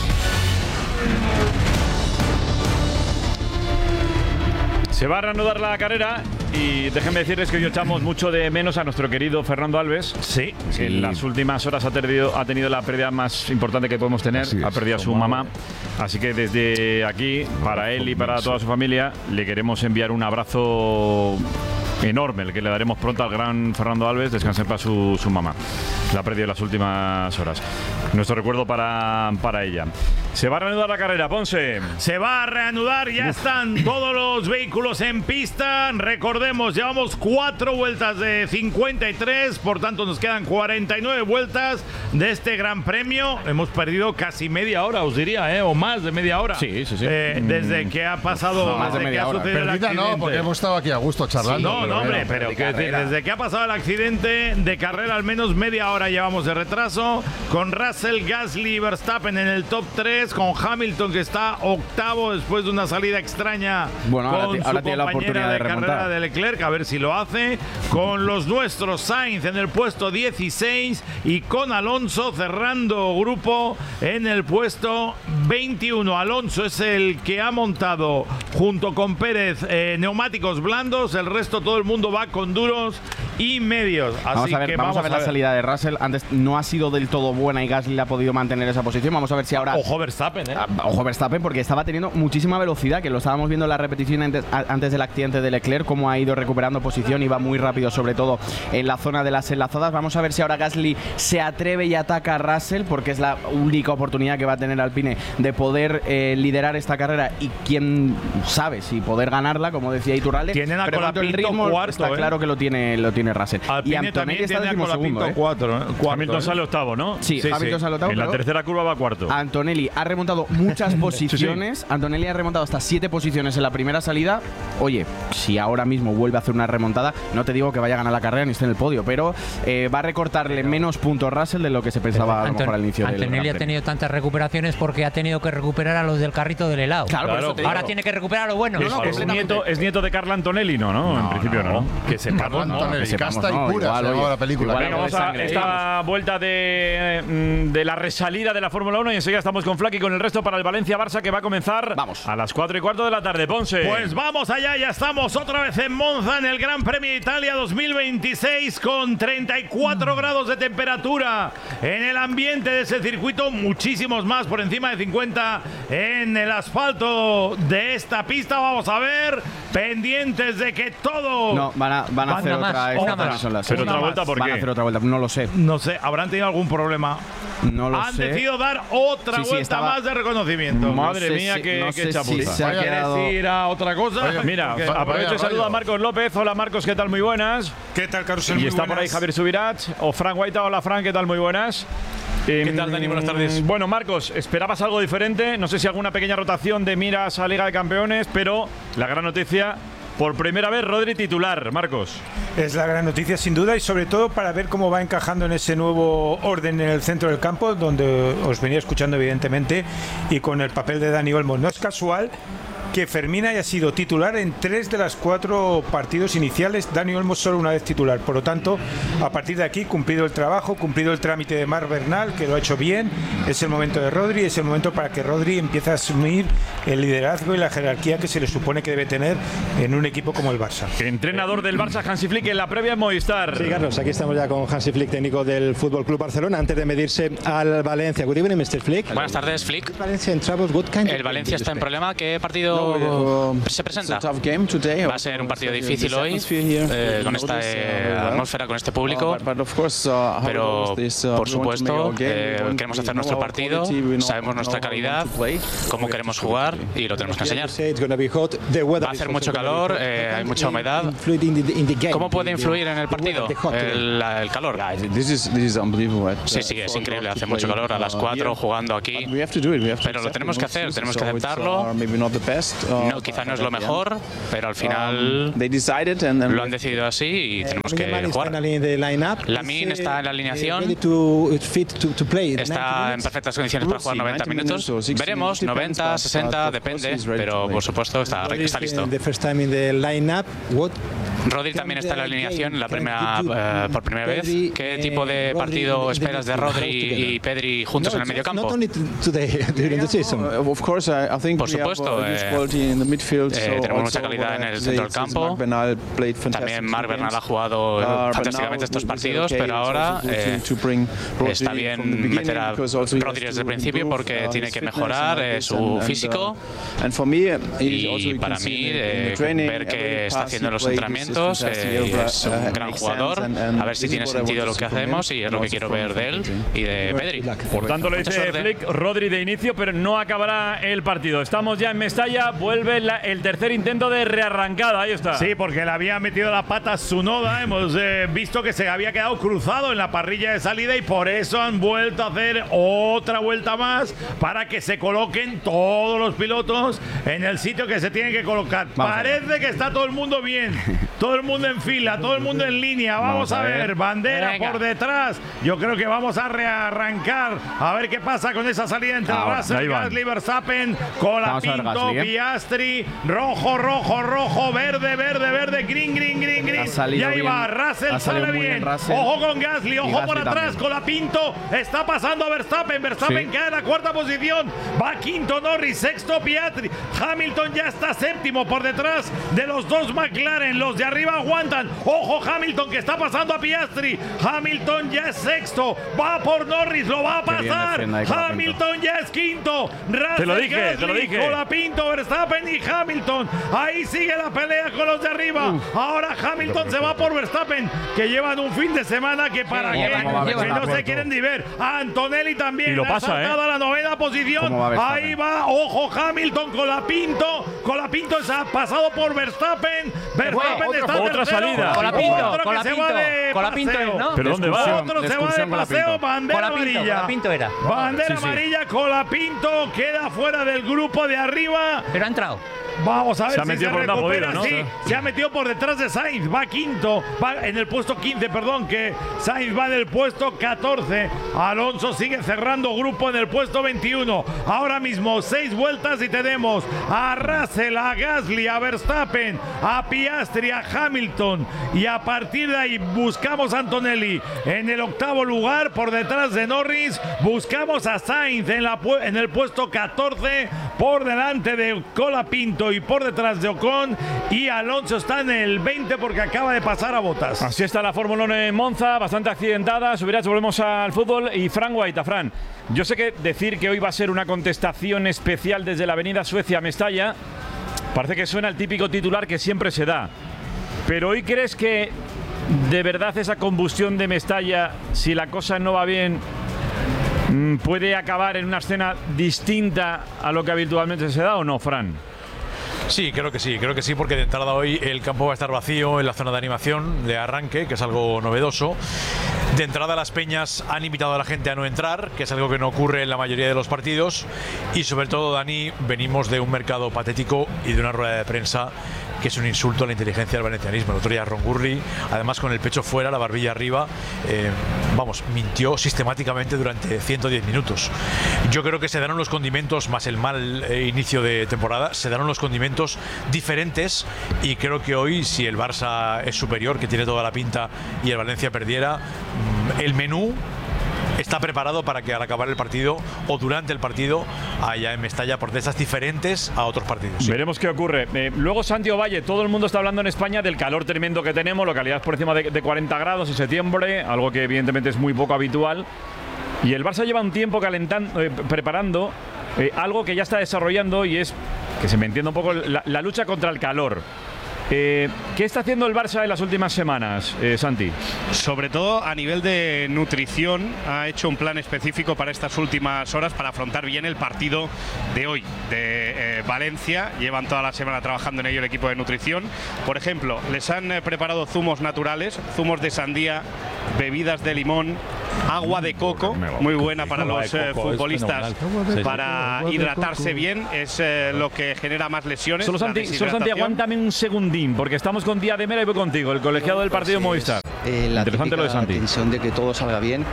Se va a reanudar la carrera y déjenme decirles que hoy echamos mucho de menos a nuestro querido Fernando Alves. Sí. Que sí. en las últimas horas ha, tenido, ha tenido la pérdida más importante que podemos tener. Así es, ha perdido a su como- mamá. Así que desde aquí, para él y para toda su familia, le queremos enviar un abrazo enorme, el que le daremos pronto al gran Fernando Alves. Descanse para su, su mamá. La ha perdido en las últimas horas. Nuestro recuerdo para, para ella. Se va a reanudar la carrera, Ponce. Se va a reanudar, ya están todos los vehículos en pista. Recordemos, llevamos cuatro vueltas de cincuenta y tres, por tanto nos quedan cuarenta y nueve vueltas de este gran premio. Hemos perdido casi media hora, os diría, ¿eh? O más de media hora. Sí, sí, sí. Eh, desde que ha pasado, No, más de desde que media ha hora. sucedido el Perdida accidente. no, porque hemos estado aquí a gusto charlando. No, no, hombre, pero de quiero decir, carrera. desde que ha pasado el accidente de carrera, al menos media hora llevamos de retraso, con Russell, Gasly y Verstappen en el top tres, con Hamilton que está octavo después de una salida extraña Bueno, ahora con ti- su ahora tiene la compañera oportunidad de carrera remontar. de Leclerc, a ver si lo hace, con los nuestros Sainz en el puesto dieciséis y con Alonso cerrando grupo en el puesto veintiuno. Alonso es el que ha montado junto con Pérez eh, neumáticos blandos, el resto todo el mundo va con duros y medios. Así Vamos a ver, que vamos a ver la salida de Russell. Antes no ha sido del todo buena y Gasly ha podido mantener esa posición. Vamos a ver si ahora... Ojo Verstappen, ¿eh? Ah, Ojo Verstappen, porque estaba teniendo muchísima velocidad, que lo estábamos viendo en la repetición antes, a- antes del accidente de Leclerc, cómo ha ido recuperando posición y va muy rápido, sobre todo en la zona de las enlazadas. Vamos a ver si ahora Gasly se atreve y ataca a Russell, porque es la única oportunidad que va a tener Alpine de poder eh, liderar esta carrera y quién sabe si poder ganarla, como decía Iturralde. Tienen a Pero en cuanto al Colapinto ritmo, cuarto, está ¿eh? claro que lo tiene, lo tiene Russell. Alpine y Antonelli también está tiene a decimosegundo, Colapinto ¿eh? cuatro, ¿eh? Cuarto, Hamilton ¿eh? sale octavo, ¿no? Sí, Hamilton sale octavo, En la pero- tercera curva va cuarto. Antonelli ha remontado muchas posiciones. Antonelli ha remontado hasta siete posiciones en la primera salida. Oye, si ahora mismo vuelve a hacer una remontada, no te digo que vaya a ganar la carrera ni esté en el podio, pero eh, va a recortarle menos puntos Russell de lo que se pensaba a lo mejor al inicio del Antonelli Gran ha Premio. tenido tantas recuperaciones porque ha tenido que recuperar a los del carrito del helado. Claro, por eso te digo. Ahora tiene que recuperar a lo bueno. Es, ¿no? es nieto, es nieto de Carla Antonelli, ¿no? No, en principio no. Que sepamos, ¿no? Antonelli, que sepamos, casta y no, pura igual, se llamaba oye, la película. igual Venga, algo vamos de a sangre, esta vuelta de, mm, de la resalida de la Fórmula uno y enseguida estamos con Flaky con el resto para el Valencia-Barça que va a comenzar Vamos. a las cuatro y cuarto de la tarde. Ponce. Pues vamos allá, ya estamos otra vez en Monza en el Gran Premio de Italia dos mil veintiséis con treinta y cuatro grados de temperatura en el ambiente de ese circuito, muchísimos más por encima de cincuenta en el asfalto de esta pista. Vamos a ver, pendientes de que todo... No, van a, van a hacer Una otra. más, esta una tarde más. son las Pero seis. otra vuelta, ¿por Van qué? a hacer otra vuelta, no lo sé. No sé, habrán tenido algún problema. No lo Han sé. decidido dar otra Sí, sí, vuelta estaba- más de reconocimiento. Madre No sé mía, si- qué, no qué sé si chapuza. se ha ¿Quieres quedado- ir a otra cosa? Oye, Mira, Porque- aprovecho y vaya saludo a rollo. Marcos López. Hola Marcos, ¿qué tal? Muy buenas. ¿Qué tal, Carusel? Y Muy está por ahí buenas. Javier Subirats o Frank Guaita. Hola Frank, ¿qué tal? Muy buenas. ¿Qué tal, Dani? Buenas tardes. Bueno, Marcos, esperabas algo diferente. No sé si alguna pequeña rotación de miras a Liga de Campeones, pero la gran noticia por primera vez Rodri titular. Marcos. Es la gran noticia sin duda, y sobre todo para ver cómo va encajando en ese nuevo orden en el centro del campo, donde os venía escuchando evidentemente, y con el papel de Dani Olmo. No es casual que Fermín haya sido titular en tres de los cuatro partidos iniciales, Dani Olmo solo una vez titular. Por lo tanto, a partir de aquí, cumplido el trabajo, cumplido el trámite de Marc Bernal, que lo ha hecho bien, es el momento de Rodri, es el momento para que Rodri empiece a asumir el liderazgo y la jerarquía que se le supone que debe tener en un equipo como el Barça. Entrenador del Barça, Hansi Flick, en la previa en Movistar. Sí, Carlos, aquí estamos ya con Hansi Flick, técnico del Fútbol Club Barcelona, antes de medirse al Valencia. Good evening, mister Flick. Buenas tardes, Flick. Valencia in trouble, what kind El Valencia está en problema. ¿Qué partido se presenta? Va a ser un partido difícil hoy, eh, con esta eh, atmósfera, con este público, pero por supuesto eh, queremos hacer nuestro partido, sabemos nuestra calidad, cómo queremos jugar y lo tenemos que enseñar. Va a hacer mucho calor, eh, hay mucha humedad. ¿Cómo puede influir en el partido el, el calor? Sí, sí, es increíble, hace mucho calor a las cuatro jugando aquí, pero lo tenemos que hacer, tenemos que aceptarlo. No, quizá no es lo mejor, pero al final lo han decidido así y tenemos que jugar. Lamine está en la alineación, está en perfectas condiciones para jugar noventa minutos. Veremos, noventa, sesenta, depende, pero por supuesto está, está listo. Rodri también está en la alineación la primera, eh, por primera vez. ¿Qué tipo de partido esperas de Rodri y Pedri juntos en el medio campo? Por supuesto, eh, eh, tenemos mucha calidad en el centro del campo. También Marc Bernal ha jugado fantásticamente estos partidos, pero ahora eh, está bien meter a Rodri desde el principio porque tiene que mejorar eh, su físico. Y para mí, eh, ver qué está haciendo en los entrenamientos, eh, es un gran jugador. A ver si tiene sentido lo que hacemos y es lo que quiero ver de él y de Pedri. Por tanto, le dice Flick, Rodri de inicio, pero no acabará el partido. Estamos ya en Mestalla, vuelve la, el tercer intento de rearrancada. Ahí está. Sí, porque le había metido la pata a Tsunoda. Hemos eh, visto que se había quedado cruzado en la parrilla de salida y por eso han vuelto a hacer otra vuelta más para que se coloquen todos los pilotos en el sitio que se tienen que colocar. Vamos Parece que está todo el mundo bien. Todo el mundo en fila, todo el mundo en línea. Vamos, vamos a, ver. ver, bandera Venga. por detrás. Yo creo que vamos a rearrancar. A ver qué pasa con esa salida entre Russell, Gasly, Verstappen, Colapinto, ¿eh? Piastri, rojo, rojo, rojo, verde, verde, verde, green, green, green, green. Y ahí va, Russell sale bien. Russell. Ojo con Gasly, ojo Gasly por atrás, Colapinto. Está pasando a Verstappen. Verstappen sí. queda en la cuarta posición. Va quinto Norris, sexto Piastri. Hamilton ya está séptimo por detrás de los dos McLaren. Los de arriba aguantan. Ojo Hamilton que está pasando a Piastri. Hamilton ya es sexto. Va por Norris, lo va a pasar. Hamilton ya es quinto. Russell, te lo dije, Gasly, te lo dije. Colapinto, Verstappen y Hamilton. Ahí sigue la pelea con los de arriba. Uf. Ahora Hamilton se va por Verstappen, que llevan un fin de semana que para sí, qué, que no se quieren ni ver. Antonelli también y lo ha pasa, saltado ¿eh? a la novena posición. Va Ahí va, ojo Hamilton, Colapinto. Colapinto se ha pasado por Verstappen. Verstappen Otra, está otra salida. Colapinto, Otro que se va de Colapinto paseo. es, ¿no? ¿Pero dónde va? Otro se va de paseo, bandera Colapinto, amarilla. Colapinto era. Bandera Sí, sí. amarilla, Colapinto queda fuera del grupo de arriba. Pero ha entrado. Vamos a ver se ha si metido se por recupera. una podida, ¿no? Sí, se ha metido por detrás de Sainz. Va quinto. Va en el puesto quince, perdón, que Sainz va en el puesto catorce. Alonso sigue cerrando grupo en el puesto veintiuno. Ahora mismo seis vueltas y tenemos a Russell, a Gasly, a Verstappen, a Piastri, a Hamilton. Y a partir de ahí buscamos a Antonelli en el octavo lugar por detrás de Norris. Buscamos a Sainz en, la, en el puesto catorce por delante de Colapinto y por detrás de Ocon, y Alonso está en el veinte porque acaba de pasar a Bottas. Así está la Fórmula uno en Monza, bastante accidentada. Subirás, volvemos al fútbol. Y Fran Guaita, Fran, yo sé que decir que hoy va a ser una contestación especial desde la avenida Suecia a Mestalla parece que suena el típico titular que siempre se da, pero hoy crees que de verdad esa combustión de Mestalla, si la cosa no va bien, puede acabar en una escena distinta a lo que habitualmente se da, ¿o no, Fran? Sí, creo que sí, creo que sí, porque de entrada hoy el campo va a estar vacío en la zona de animación de arranque, que es algo novedoso. De entrada las peñas han invitado a la gente a no entrar, que es algo que no ocurre en la mayoría de los partidos. Y sobre todo, Dani, venimos de un mercado patético y de una rueda de prensa que es un insulto a la inteligencia del valencianismo. El otro día Ron Gurley, además con el pecho fuera, la barbilla arriba, eh, vamos, mintió sistemáticamente durante ciento diez minutos. Yo creo que se darán los condimentos, más el mal eh, inicio de temporada, se darán los condimentos diferentes, y creo que hoy, si el Barça es superior, que tiene toda la pinta, y el Valencia perdiera, el menú está preparado para que al acabar el partido o durante el partido haya en Mestalla protestas diferentes a otros partidos. Sí. Veremos qué ocurre. Eh, luego Santiago Valle, todo el mundo está hablando en España del calor tremendo que tenemos, localidades por encima de, de cuarenta grados en septiembre, algo que evidentemente es muy poco habitual. Y el Barça lleva un tiempo calentando, eh, preparando eh, algo que ya está desarrollando, y es, que se me entienda un poco, la, la lucha contra el calor. Eh, ¿Qué está haciendo el Barça en las últimas semanas, eh, Santi? Sobre todo a nivel de nutrición, ha hecho un plan específico para estas últimas horas para afrontar bien el partido de hoy, de eh, Valencia. Llevan toda la semana trabajando en ello el equipo de nutrición. Por ejemplo, les han eh, preparado zumos naturales, zumos de sandía, bebidas de limón, agua de coco, muy buena para los eh, futbolistas, para hidratarse bien, es eh, lo que genera más lesiones. Solo Santi, solo Santi, aguántame un segundín, porque estamos con Díaz de Mera y voy contigo, el colegiado del partido Movistar. Eh, la Interesante lo de Santi. tensión de que todo salga bien,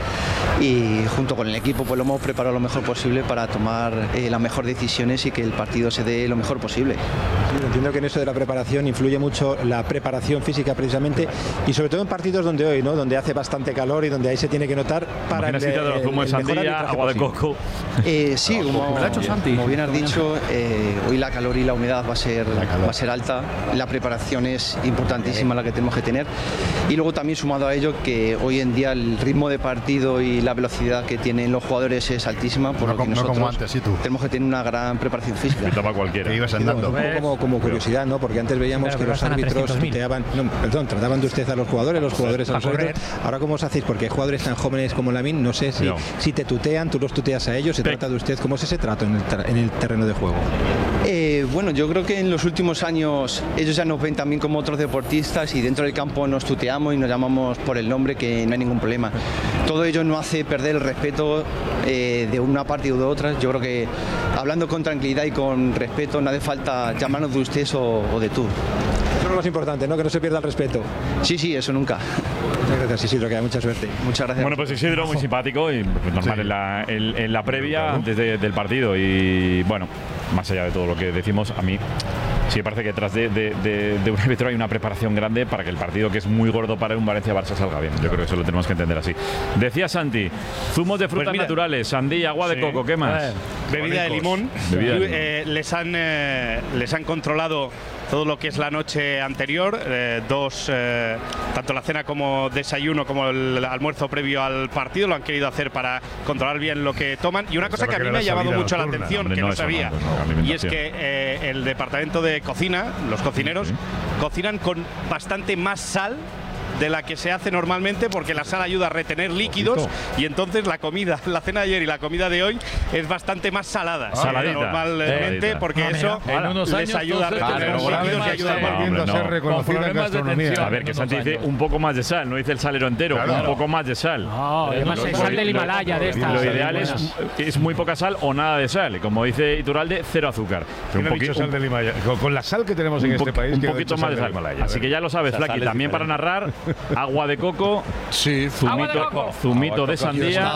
y junto con el equipo pues lo hemos preparado lo mejor posible para tomar eh, las mejores decisiones y que el partido se dé lo mejor posible. Sí, entiendo que en eso de la preparación influye mucho la preparación física precisamente, y sobre todo en partidos donde hoy, ¿no?, donde hace bastante calor y donde ahí se tiene que notar para el, el, el, zumo de sandía, agua de coco. Eh, sí, como, como bien has dicho, eh, hoy la calor y la humedad va a ser va a ser alta. La preparación es importantísima, la que tenemos que tener, y luego también sumado a ello que hoy en día el ritmo de partido y la velocidad que tienen los jugadores es altísima, por no, lo que no nosotros como antes, ¿sí tú? tenemos que tener una gran preparación física. Cualquiera. Ibas andando. Un poco como, como curiosidad, ¿no? Porque antes veíamos Pero que los árbitros tuteaban, no, perdón, trataban de usted a los jugadores, los jugadores a los árbitros. Ahora, ¿cómo os hacéis? Porque hay jugadores tan jóvenes como Lamine, no sé si, no. si te tutean, tú los tuteas a ellos, se Pe trata de usted. ¿Cómo es ese trato en el, en el terreno de juego? Eh, bueno, yo creo que en los últimos años ellos ya nos ven también como otros deportistas, y dentro del campo nos tuteamos y nos llamamos por el nombre, que no hay ningún problema. Todo ello no hace perder el respeto eh, de una parte u de otra. Yo creo que hablando con tranquilidad y con respeto, no hace falta llamarnos de usted o, o de tú. Eso es lo más importante, ¿no? Que no se pierda el respeto. Sí, sí, eso nunca. Muchas gracias, Isidro, que haya mucha suerte. Muchas gracias. Bueno, pues Isidro, muy simpático y pues, normal sí. en, la, en, en la previa, antes de, del partido. Y bueno, más allá de todo lo que decimos, a mí sí me parece que detrás de, de, de, de un árbitro hay una preparación grande para que el partido, que es muy gordo para un Valencia-Barça, salga bien. Yo creo que eso lo tenemos que entender así. Decía Santi, zumos de frutas pues mira, naturales, sandía, agua sí. de coco, ¿qué más? Bebida de limón. Bebida de limón. Eh, les, han, eh, les han controlado todo lo que es la noche anterior, eh, dos, eh, tanto la cena como desayuno como el almuerzo previo al partido, lo han querido hacer para controlar bien lo que toman. Y una cosa que a mí me ha llamado mucho la atención, Hombre, que no, no sabía, no, y es que eh, el departamento de cocina, los cocineros, sí. cocinan con bastante más sal de la que se hace normalmente, porque la sal ayuda a retener líquidos, y entonces la comida, la cena de ayer y la comida de hoy es bastante más salada ah, eh, normalmente, eh, porque ah, eso en unos les ayuda a retener los líquidos y ayuda a volviendo a ser reconocida en gastronomía. A ver, que Santi dice un poco más de sal, no dice el salero entero, claro. un poco más de sal. No, además es sal del Himalaya de esta. Lo ideal es, es muy poca sal o nada de sal, como dice Iturralde, cero azúcar. Pero un poquito sal del Himalaya. Con la sal que tenemos en este país, un poquito más de sal. Así que ya lo sabes, Flaky, también para narrar, agua de coco, sí, zumito, de, coco. zumito de sandía,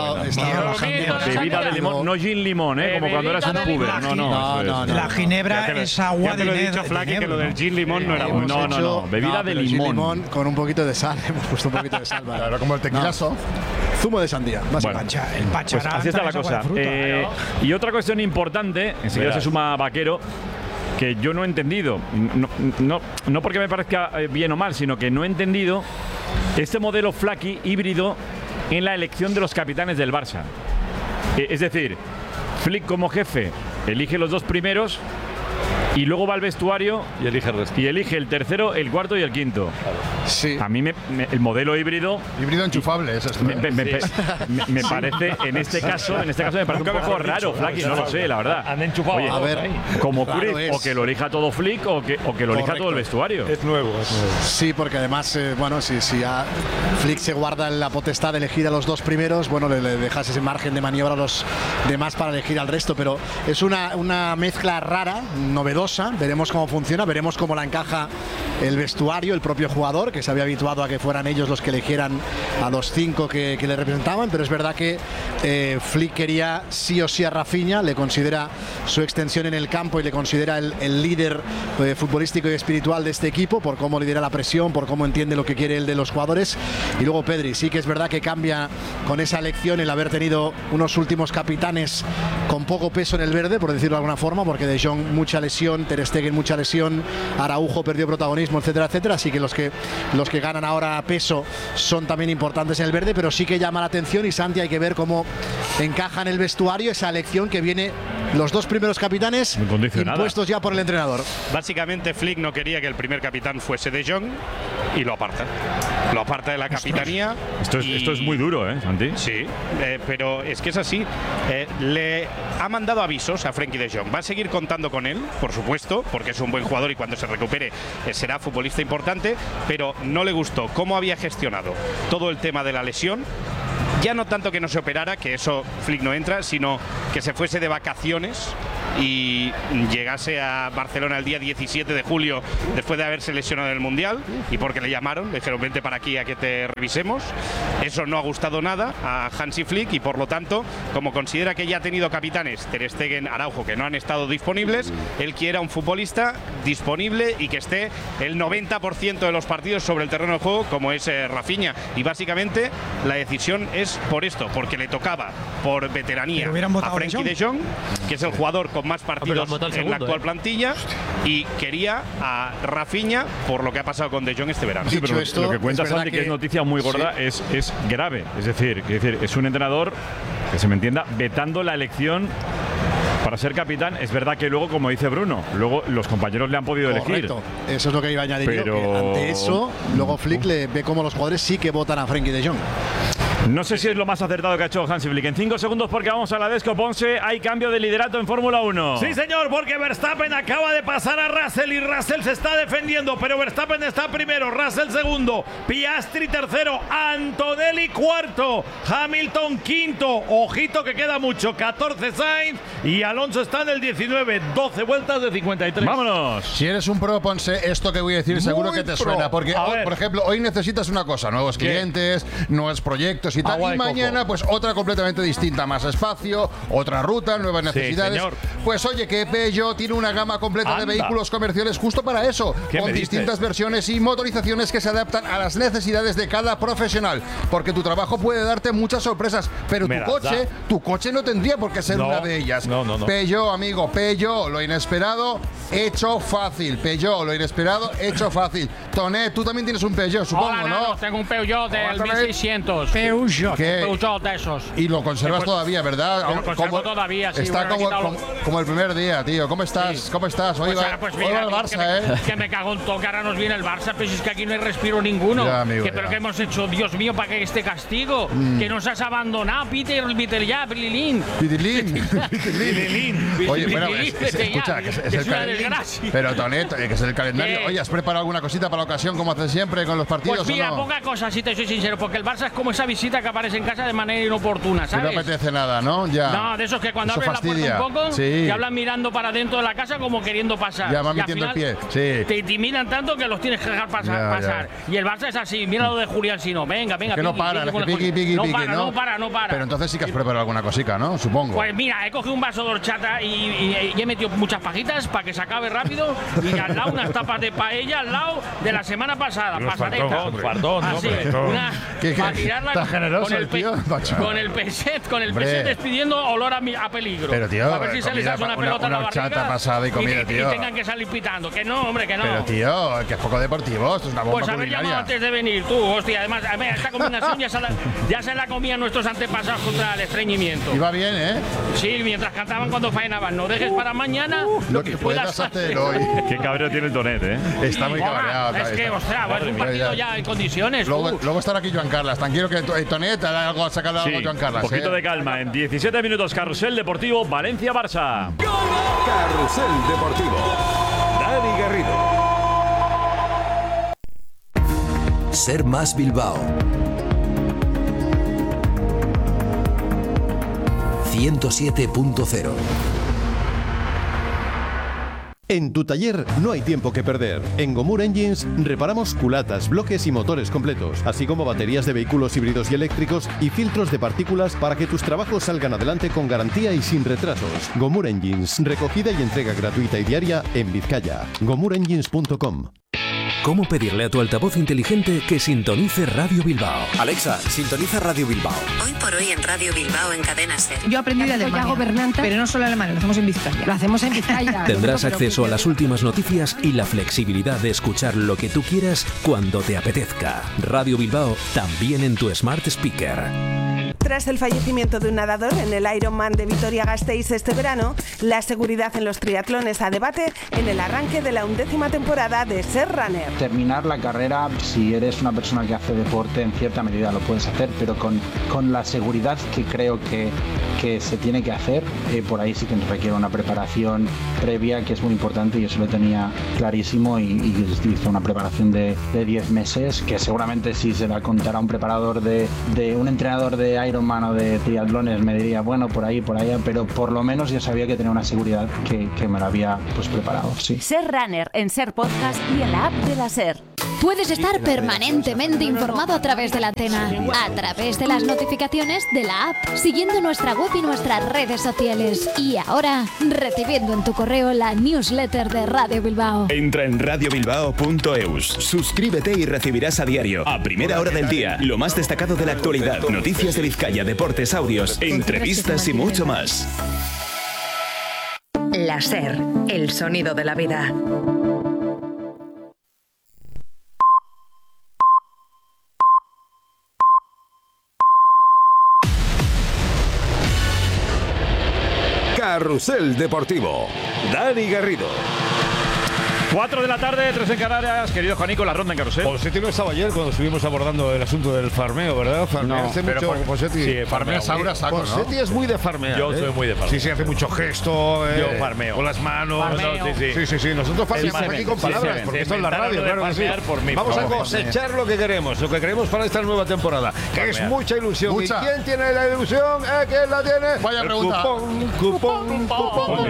bebida de limón, no gin limón, ¿eh? como cuando eras un puber. No, no, no, no, no. La ginebra lo, es agua ya te de lo he dicho, Flaky, que lo del gin limón no era bueno. No, no, no, bebida no, de limón. limón con un poquito de sal, hemos puesto un poquito de sal. Vale. Claro, como el tequilazo. No. Zumo de sandía, más bueno, pancha, el pues así está la cosa. Fruta, eh, y otra cuestión importante, enseguida Verás. se suma Vaquero, que yo no he entendido, no, no, no porque me parezca bien o mal, sino que no he entendido este modelo Flaky híbrido en la elección de los capitanes del Barça. Es decir, Flick como jefe elige los dos primeros y luego va al vestuario y elige el resto. Y elige el tercero, el cuarto y el quinto. Claro. Sí. A mí me, me, el modelo híbrido. Híbrido enchufable, es esto. Me, me, me, sí. me, me parece, en este caso, en este caso me parece un poco raro, Flaky, no lo sé, la verdad. Han enchufado. Oye, a ver, como claro Cruyff, es. o que lo elija todo Flick o que, o que lo elija Correcto. todo el vestuario. Es nuevo, es nuevo. Sí, porque además, eh, bueno, si, si a Flick se guarda la potestad de elegir a los dos primeros, bueno, le, le dejas ese margen de maniobra a los demás para elegir al resto, pero es una, una mezcla rara, novedosa, veremos cómo funciona, veremos cómo la encaja el vestuario, el propio jugador, que se había habituado a que fueran ellos los que eligieran a los cinco que, que le representaban, pero es verdad que eh, Flick quería sí o sí a Rafinha, le considera su extensión en el campo y le considera el, el líder eh, futbolístico y espiritual de este equipo, por cómo lidera la presión, por cómo entiende lo que quiere el de los jugadores. Y luego Pedri, sí que es verdad que cambia con esa elección el haber tenido unos últimos capitanes con poco peso en el verde, por decirlo de alguna forma, porque De Jong mucha lesión, Ter Stegen mucha lesión, Araujo perdió protagonismo, etcétera, etcétera. Así que los que los que ganan ahora peso son también importantes en el verde, pero sí que llama la atención, y Santi, hay que ver cómo encaja en el vestuario esa elección que viene, los dos primeros capitanes impuestos ya por el entrenador. Básicamente Flick no quería que el primer capitán fuese De Jong y lo aparta. Lo aparta de la capitanía. Esto es, y... esto es muy duro, ¿eh, Santi? Sí, eh, pero es que es así. Eh, le ha mandado avisos a Frenkie de Jong. Va a seguir contando con él, por supuesto, porque es un buen jugador y cuando se recupere eh, será futbolista importante, pero no le gustó cómo había gestionado todo el tema de la lesión. Ya no tanto que no se operara, que eso Flick no entra, sino que se fuese de vacaciones y llegase a Barcelona el día diecisiete de julio después de haberse lesionado en el Mundial, y porque le llamaron, le dijeron vente para aquí a que te revisemos. Eso no ha gustado nada a Hansi Flick y por lo tanto, como considera que ya ha tenido capitanes, Ter Stegen, Araujo, que no han estado disponibles, él quiere a un futbolista disponible y que esté el noventa por ciento de los partidos sobre el terreno de juego, como es eh, Rafinha. Y básicamente la decisión es por esto, porque le tocaba por veteranía a Frenkie de Jong, que es el jugador con más partidos Hombre, en segundo, la actual eh. plantilla, y quería a Rafinha por lo que ha pasado con De Jong este verano. Sí, pero esto, lo que cuenta es verdad Santi, que, que- es noticia muy gorda, sí. es, es grave. Es decir, que decir, es un entrenador, que se me entienda, vetando la elección para ser capitán. Es verdad que luego, como dice Bruno, luego los compañeros le han podido elegir. Correcto. Eso es lo que iba a añadir yo, Pero- que ante eso, luego Flick le ve como los jugadores sí que votan a Frenkie de Jong. No sé si es lo más acertado que ha hecho Hansi Flick. En cinco segundos, porque vamos a la Desco Ponce, hay cambio de liderato en Fórmula uno. Sí, señor, porque Verstappen acaba de pasar a Russell y Russell se está defendiendo, pero Verstappen está primero, Russell segundo, Piastri tercero, Antonelli cuarto, Hamilton quinto, ojito que queda mucho, catorce Sainz y Alonso está en el diecinueve, doce vueltas de cincuenta y tres. ¡Vámonos! Si eres un pro, Ponce, esto que voy a decir seguro Muy que te pro. suena. Porque, A hoy, ver. por ejemplo, hoy necesitas una cosa: nuevos ¿Qué? clientes, nuevos proyectos y tal. Agua Y de mañana, coco. pues otra completamente distinta: más espacio, otra ruta, nuevas Sí, necesidades. señor. Pues oye, que Peugeot tiene una gama completa Anda. de vehículos comerciales justo para eso, ¿Qué con me dices? distintas versiones y motorizaciones que se adaptan a las necesidades de cada profesional. Porque tu trabajo puede darte muchas sorpresas, pero Me tu las coche, da. tu coche no tendría por qué ser No, una de ellas. no, no, no. Peugeot, amigo, Peugeot, lo inesperado, hecho fácil. Peugeot, lo inesperado, hecho fácil. Tonet, tú también tienes un Peugeot, supongo, Hola, ¿no? Nano, tengo un Peugeot del Hola, Tonet. mil seiscientos. Peugeot. ¿Qué? Peugeot de esos. Y lo conservas Pues, todavía, ¿verdad? lo Aún- conservo como- todavía, sí, Está bueno, he como, quitado como, como el primer día, tío. ¿Cómo estás? ¿Cómo estás? Hoy Pues, va, ahora, pues hoy mira, va el que Barça, me, ¿eh? que me cago en todo, que ahora nos viene el Barça, pero si es que aquí no hay respiro ninguno. Ya, amigo, que, pero ya. que hemos hecho, Dios mío, para que este castigo, Mm. que nos has abandonado, Peter, Peter ya, Pililín. Pitilín. Pitilín. Oye, bueno, es- es- Vete ya, escucha, que es, es es el una calendario. desgracia. Pero Tonet, eh, que es el calendario. ¿Qué? Oye, ¿has preparado alguna cosita para la ocasión, como haces siempre con los partidos Pues mira, o no? poca cosa, si te soy sincero, porque el Barça es como esa visita que aparece en casa de manera inoportuna, Que ¿sabes? no apetece nada, ¿no? Ya. No, de esos que cuando Eso abres fastidia. la puerta un poco, Sí. te hablan mirando para dentro de la casa como queriendo pasar. Ya van Y al metiendo el final pie, sí. Te intimidan tanto que los tienes que dejar pasar. Ya, pasar. Y el Barça es así, mira lo de Julián Sino, venga, venga, Que no piqui, paran, piqui con que el piqui, Julián. piqui, no piqui, para, ¿no? no para, no para. Pero entonces sí que has preparado alguna cosica, ¿no? Supongo. Pues mira, he cogido un vaso de horchata y, y- y he metido muchas pajitas para que se acabe rápido. Y al lado unas tapas de paella al lado de la semana pasada, Pero pasadetas. fartón, fartón, Así, hombre. una, ¿Qué- qué- para tirarla tan generoso con el, el tío, pe- macho? con el peset, con el Hombre. peset despidiendo olor a, mi- a peligro. Pero, tío, a ver si se les comida hace una pa- pelota una- en la una horchata barriga pasada y comida, y, tío. y tengan que salir pitando. Que no, hombre, que no. Pero, tío, que es poco deportivo. Esto es una bomba Pues haber culinaria. llamado antes de venir, tú, hostia. Además, a ver, esta combinación ya se, la, ya se la comían nuestros antepasados contra el estreñimiento. Iba bien, ¿eh? Sí, mientras cantaban cuando faenaban. No dejes para mañana Lo que puedas hacer hoy. Qué cabreo tiene el Tonet, ¿eh? Está muy Hola, cabreado, es es que, ostras, es un partido ya en condiciones. Luego, uh. luego estará aquí Joan Carlas. Tranquilo que eh, Tonet haga algo, sacado algo Sí, Joan Carlas. un poquito eh. de calma. En diecisiete minutos, Carrusel Deportivo, Valencia-Barça. Carrusel Deportivo. Dani Garrido. Ser Más Bilbao ciento siete punto cero. En tu taller no hay tiempo que perder. En Gomur Engines reparamos culatas, bloques y motores completos, así como baterías de vehículos híbridos y eléctricos y filtros de partículas para que tus trabajos salgan adelante con garantía y sin retrasos. Gomur Engines, recogida y entrega gratuita y diaria en Vizcaya. gomur engines punto com. ¿Cómo pedirle a tu altavoz inteligente que sintonice Radio Bilbao? Alexa, sintoniza Radio Bilbao. Hoy por hoy en Radio Bilbao en Cadena Ser. Yo aprendí de Alemania, pero no solo alemán, lo hacemos en Vizcaya. Lo hacemos en Vizcaya. Tendrás acceso a las últimas noticias y la flexibilidad de escuchar lo que tú quieras cuando te apetezca. Radio Bilbao, también en tu Smart Speaker. Tras el fallecimiento de un nadador en el Ironman de Vitoria-Gasteiz este verano, la seguridad en los triatlones a debate en el arranque de la undécima temporada de Ser Runner. Terminar la carrera, si eres una persona que hace deporte, en cierta medida lo puedes hacer, pero con, con la seguridad que creo que, que se tiene que hacer, eh, por ahí sí que requiere una preparación previa que es muy importante. Yo se lo tenía clarísimo y, y hice una preparación de diez meses, que seguramente si se la contara un preparador de, de un entrenador de Ironman o de triatlones me diría, bueno, por ahí, por allá, pero por lo menos yo sabía que tenía una seguridad que, que me la había pues preparado, sí. Ser Runner en Ser Podcast y en la app de la Ser. Puedes estar permanentemente informado a través de la antena, a través de las notificaciones de la app, siguiendo nuestra web y nuestras redes sociales. Y ahora, recibiendo en tu correo la newsletter de Radio Bilbao. Entra en radio bilbao punto eus, suscríbete y recibirás a diario, a primera hora del día, lo más destacado de la actualidad, noticias de Vizcaya, deportes, audios, entrevistas y mucho más. La Ser, el sonido de la vida. Carrusel Deportivo. Dani Garrido. cuatro de la tarde, tres en Canarias. Querido Juanico, la ronda en Carrusel. Posetti no estaba ayer cuando estuvimos abordando el asunto del farmeo, ¿verdad? Farmeo No, hace pero mucho. por- Posetti. sí, farmea Saura saco, ¿no? Posetti es muy de farmear. Yo ¿eh? soy muy de farmear. Sí, sí, hace mucho gesto. eh, Yo farmeo. Con las manos. Farmeo. No, sí, sí. sí, sí, sí. Nosotros farmeamos El aquí semen, con sí, palabras, semen. porque Se esto es la inventaron radio, lo de claro que sí. farmear por mí. Vamos a Farmeo. cosechar lo que queremos, lo que queremos para esta nueva temporada, que es Farmear. mucha ilusión. Mucha. ¿Y quién tiene la ilusión? ¿Eh? ¿Quién la tiene? Vaya El pregunta. Cupón, cupón, cupón, cupón,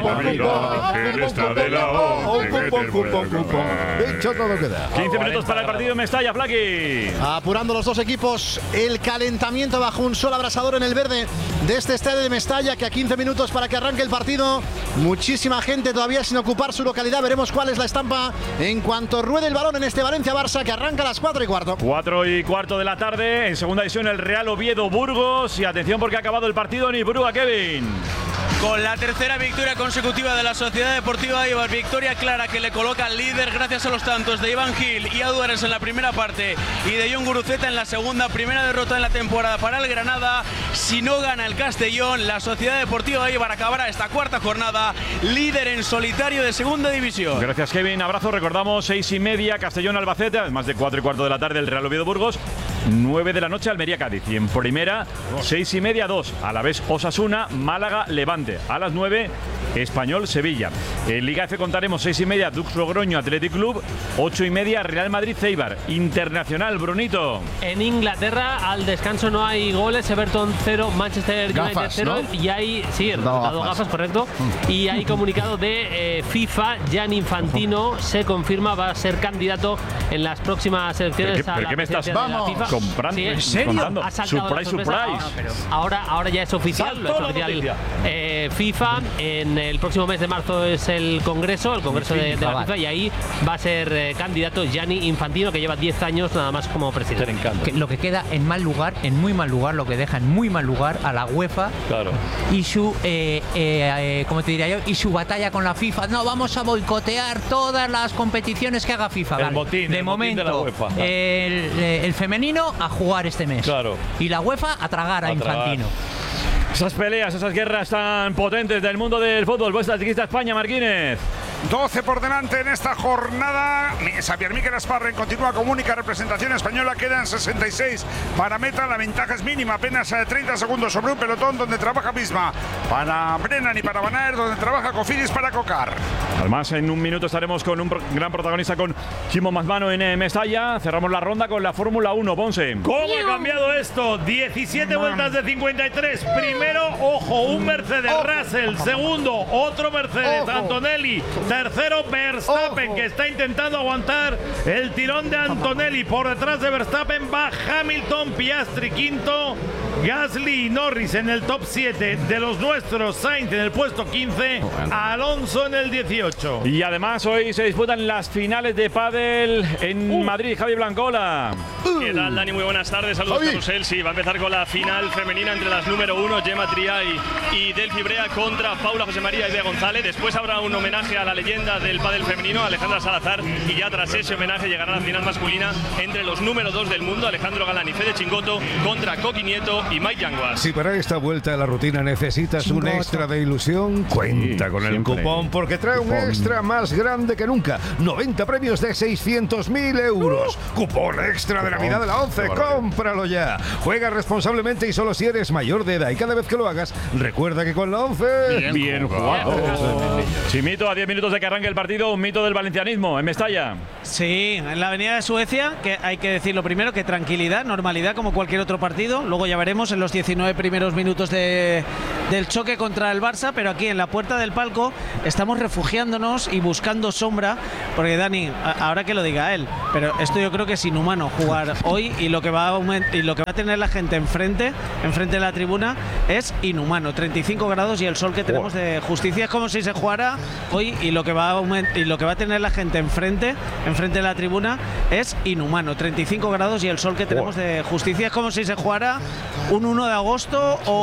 cupón, cupón, cupón. Dicho todo queda. quince minutos para el partido en Mestalla, Flaqui. Apurando los dos equipos, el calentamiento bajo un sol abrasador en el verde de este estadio de Mestalla, que a quince minutos para que arranque el partido. Muchísima gente todavía sin ocupar su localidad. Veremos cuál es la estampa en cuanto ruede el balón en este Valencia-Barça, que arranca a las cuatro y cuarto. cuatro y cuarto de la tarde. En segunda división, el Real Oviedo Burgos. Y atención porque ha acabado el partido en Ibrúa, Kevin. Con la tercera victoria consecutiva de la Sociedad Deportiva Eibar, victoria clara que le coloca al líder gracias a los tantos de Iván Gil y Aduares en la primera parte y de Jon Guruceta en la segunda. Primera derrota en la temporada para el Granada. Si no gana el Castellón, la Sociedad Deportiva Eibar acabará esta cuarta jornada líder en solitario de segunda división. Gracias, Kevin. Abrazo. Recordamos, seis y media, Castellón Albacete. Además de cuatro y cuarto de la tarde, el Real Oviedo Burgos. nueve de la noche, Almería Cádiz. Y en primera, seis y media, dos. A la vez, Osasuna, Málaga, Levante. A las nueve, Español, Sevilla. En Liga F contaremos seis y media, Dux Logroño, Athletic Club. ocho y media, Real Madrid, Eibar. Internacional, Brunito. En Inglaterra, al descanso no hay goles. Everton cero, Manchester United Gafas, cero. ¿no? Y hay, sí, Dado resultado gafas. gafas, correcto. Y hay comunicado de eh, FIFA. Gianni Infantino se confirma, va a ser candidato en las próximas elecciones ¿Pero qué- a pero la qué me estás presidencia de la FIFA. comprando? Sí, ¿En serio? contando. Ha saltado la Surprise, sorpresa. surprise. Ahora, pero ahora, ahora ya es oficial. Lo ha hecho Saltó la oficial noticia. eh, FIFA. En el próximo mes de marzo es el Congreso, el Congreso de, de la FIFA, y ahí va a ser eh, candidato Gianni Infantino, que lleva diez años nada más como presidente. Que lo que queda en mal lugar, en muy mal lugar, lo que deja en muy mal lugar a la UEFA Claro. y su, eh, eh, eh, ¿cómo te diría yo? Y su batalla con la FIFA. No, vamos a boicotear todas las competiciones que haga FIFA. El Vale. motín, de el motín momento, de la UEFA. el, eh, el femenino a jugar este mes. Claro. Y la UEFA a tragar a, A tragar. Infantino. Esas peleas, esas guerras tan potentes del mundo del fútbol. Vuestra chiquista España, Marquínez. doce por delante en esta jornada. Xavier Miquel Asparren continúa como única representación española. Quedan sesenta y seis para meta. La ventaja es mínima, apenas treinta segundos sobre un pelotón donde trabaja Visma para Brennan y para Van Aert, donde trabaja Cofidis para Cocar. Además, en un minuto estaremos con un pro gran protagonista, con Chimo Mazmano en eh, Mestalla. Cerramos la ronda con la Fórmula uno, Ponce. ¿Cómo ha cambiado esto? diecisiete vueltas de cincuenta y tres. Primero, ojo, un Mercedes ojo. Russell. Segundo, otro Mercedes, ojo. Antonelli. Tercero, Verstappen, ojo. que está intentando aguantar el tirón de Antonelli. Por detrás de Verstappen va Hamilton, Piastri quinto, Gasly y Norris en el top siete. De los nuestros, Sainz en el puesto quince, Alonso en el dieciocho. Y además hoy se disputan las finales de pádel en uh. Madrid. Javi Blancola. ¿Qué tal, Dani? Muy buenas tardes. Saludos, Javi. Carrusel. Sí, va a empezar con la final femenina entre las número uno, Gemma Triay y Delphi Brea, contra Paula José María y Bea González. Después habrá un homenaje a la leyenda del pádel femenino, Alejandra Salazar, y ya tras ese homenaje llegará la final masculina entre los número dos del mundo, Alejandro Galán y Fede Chingoto, contra Coqui Nieto y Mike Yanguas. Si para esta vuelta a la rutina necesitas Chingoto. un extra de ilusión, cuenta sí, con el siempre. cupón, porque trae cupón. un extra más grande que nunca. noventa premios de seiscientos mil euros. Uh. Cupón extra cupón. de Navidad de la once. Cómpralo ya. Juega responsablemente y solo si eres mayor de edad. Y cada vez que lo hagas, recuerda que con la once... Bien, Bien jugado. jugado. Chimito, a diez minutos de que arranque el partido, un mito del valencianismo en Mestalla. Sí, en la Avenida de Suecia, que hay que decirlo primero, que tranquilidad, normalidad como cualquier otro partido. Luego ya veremos en los diecinueve primeros minutos de, del choque contra el Barça, pero aquí en la puerta del palco estamos refugiándonos y buscando sombra, porque Dani, a, ahora que lo diga él, pero esto yo creo que es inhumano jugar hoy, y lo que va a aument- y lo que va a tener la gente enfrente, enfrente de la tribuna, es inhumano. treinta y cinco grados y el sol que tenemos de justicia, es como si se jugara hoy, y lo que va a aument- y lo que va a tener la gente enfrente, enfrente de la tribuna, es inhumano. treinta y cinco grados y el sol que tenemos de justicia, es como si se jugara un uno de agosto o